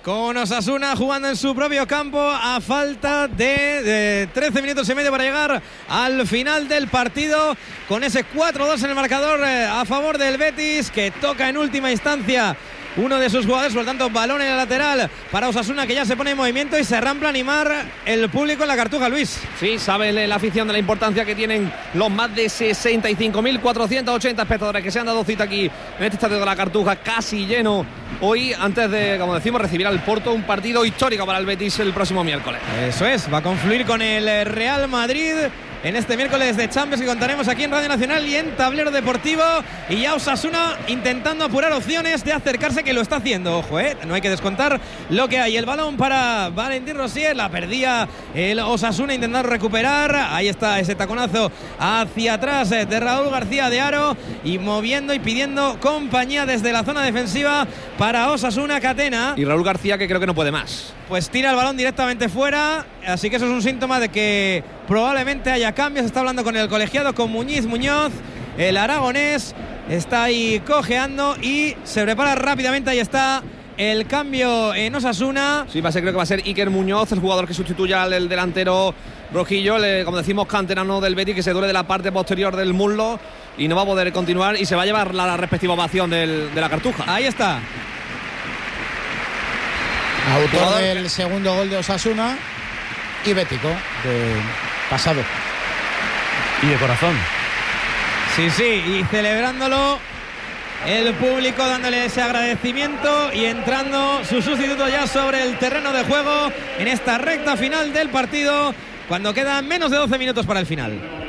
Speaker 1: Con Osasuna jugando en su propio campo a falta de 13 minutos y medio para llegar al final del partido, con ese 4-2 en el marcador a favor del Betis, que toca en última instancia uno de sus jugadores. Por lo tanto, balón en el lateral para Osasuna, que ya se pone en movimiento y se rampla a animar el público en la Cartuja, Luis.
Speaker 2: Sí, sabe la afición de la importancia que tienen los más de 65.480 espectadores que se han dado cita aquí en este estadio de la Cartuja, casi lleno hoy, antes de, como decimos, recibir al Porto, un partido histórico para el Betis el próximo miércoles.
Speaker 1: Eso es, va a confluir con el Real Madrid en este miércoles de Champions, que contaremos aquí en Radio Nacional y en Tablero Deportivo. Y ya Osasuna intentando apurar opciones de acercarse, que lo está haciendo. Ojo, no hay que descontar lo que hay. El balón para Valentín Rosier, la perdía el Osasuna intentando recuperar. Ahí está ese taconazo hacia atrás de Raúl García de Haro, y moviendo y pidiendo compañía desde la zona defensiva para Osasuna Catena.
Speaker 2: Y Raúl García, que creo que no puede más.
Speaker 1: Pues tira el balón directamente fuera, así que eso es un síntoma de que probablemente haya cambios. Está hablando con el colegiado, con Muñoz, el aragonés está ahí cojeando y se prepara rápidamente. Ahí está el cambio en Osasuna.
Speaker 2: Sí, creo que va a ser Iker Muñoz, el jugador que sustituye al delantero rojillo, como decimos, canterano del Betis, que se duele de la parte posterior del muslo y no va a poder continuar, y se va a llevar la respectiva ovación de la Cartuja.
Speaker 1: Ahí está.
Speaker 3: Autor del segundo gol de Osasuna y bético de pasado.
Speaker 5: Y de corazón.
Speaker 1: Sí, y celebrándolo el público, dándole ese agradecimiento y entrando su sustituto ya sobre el terreno de juego en esta recta final del partido, cuando quedan menos de 12 minutos para el final.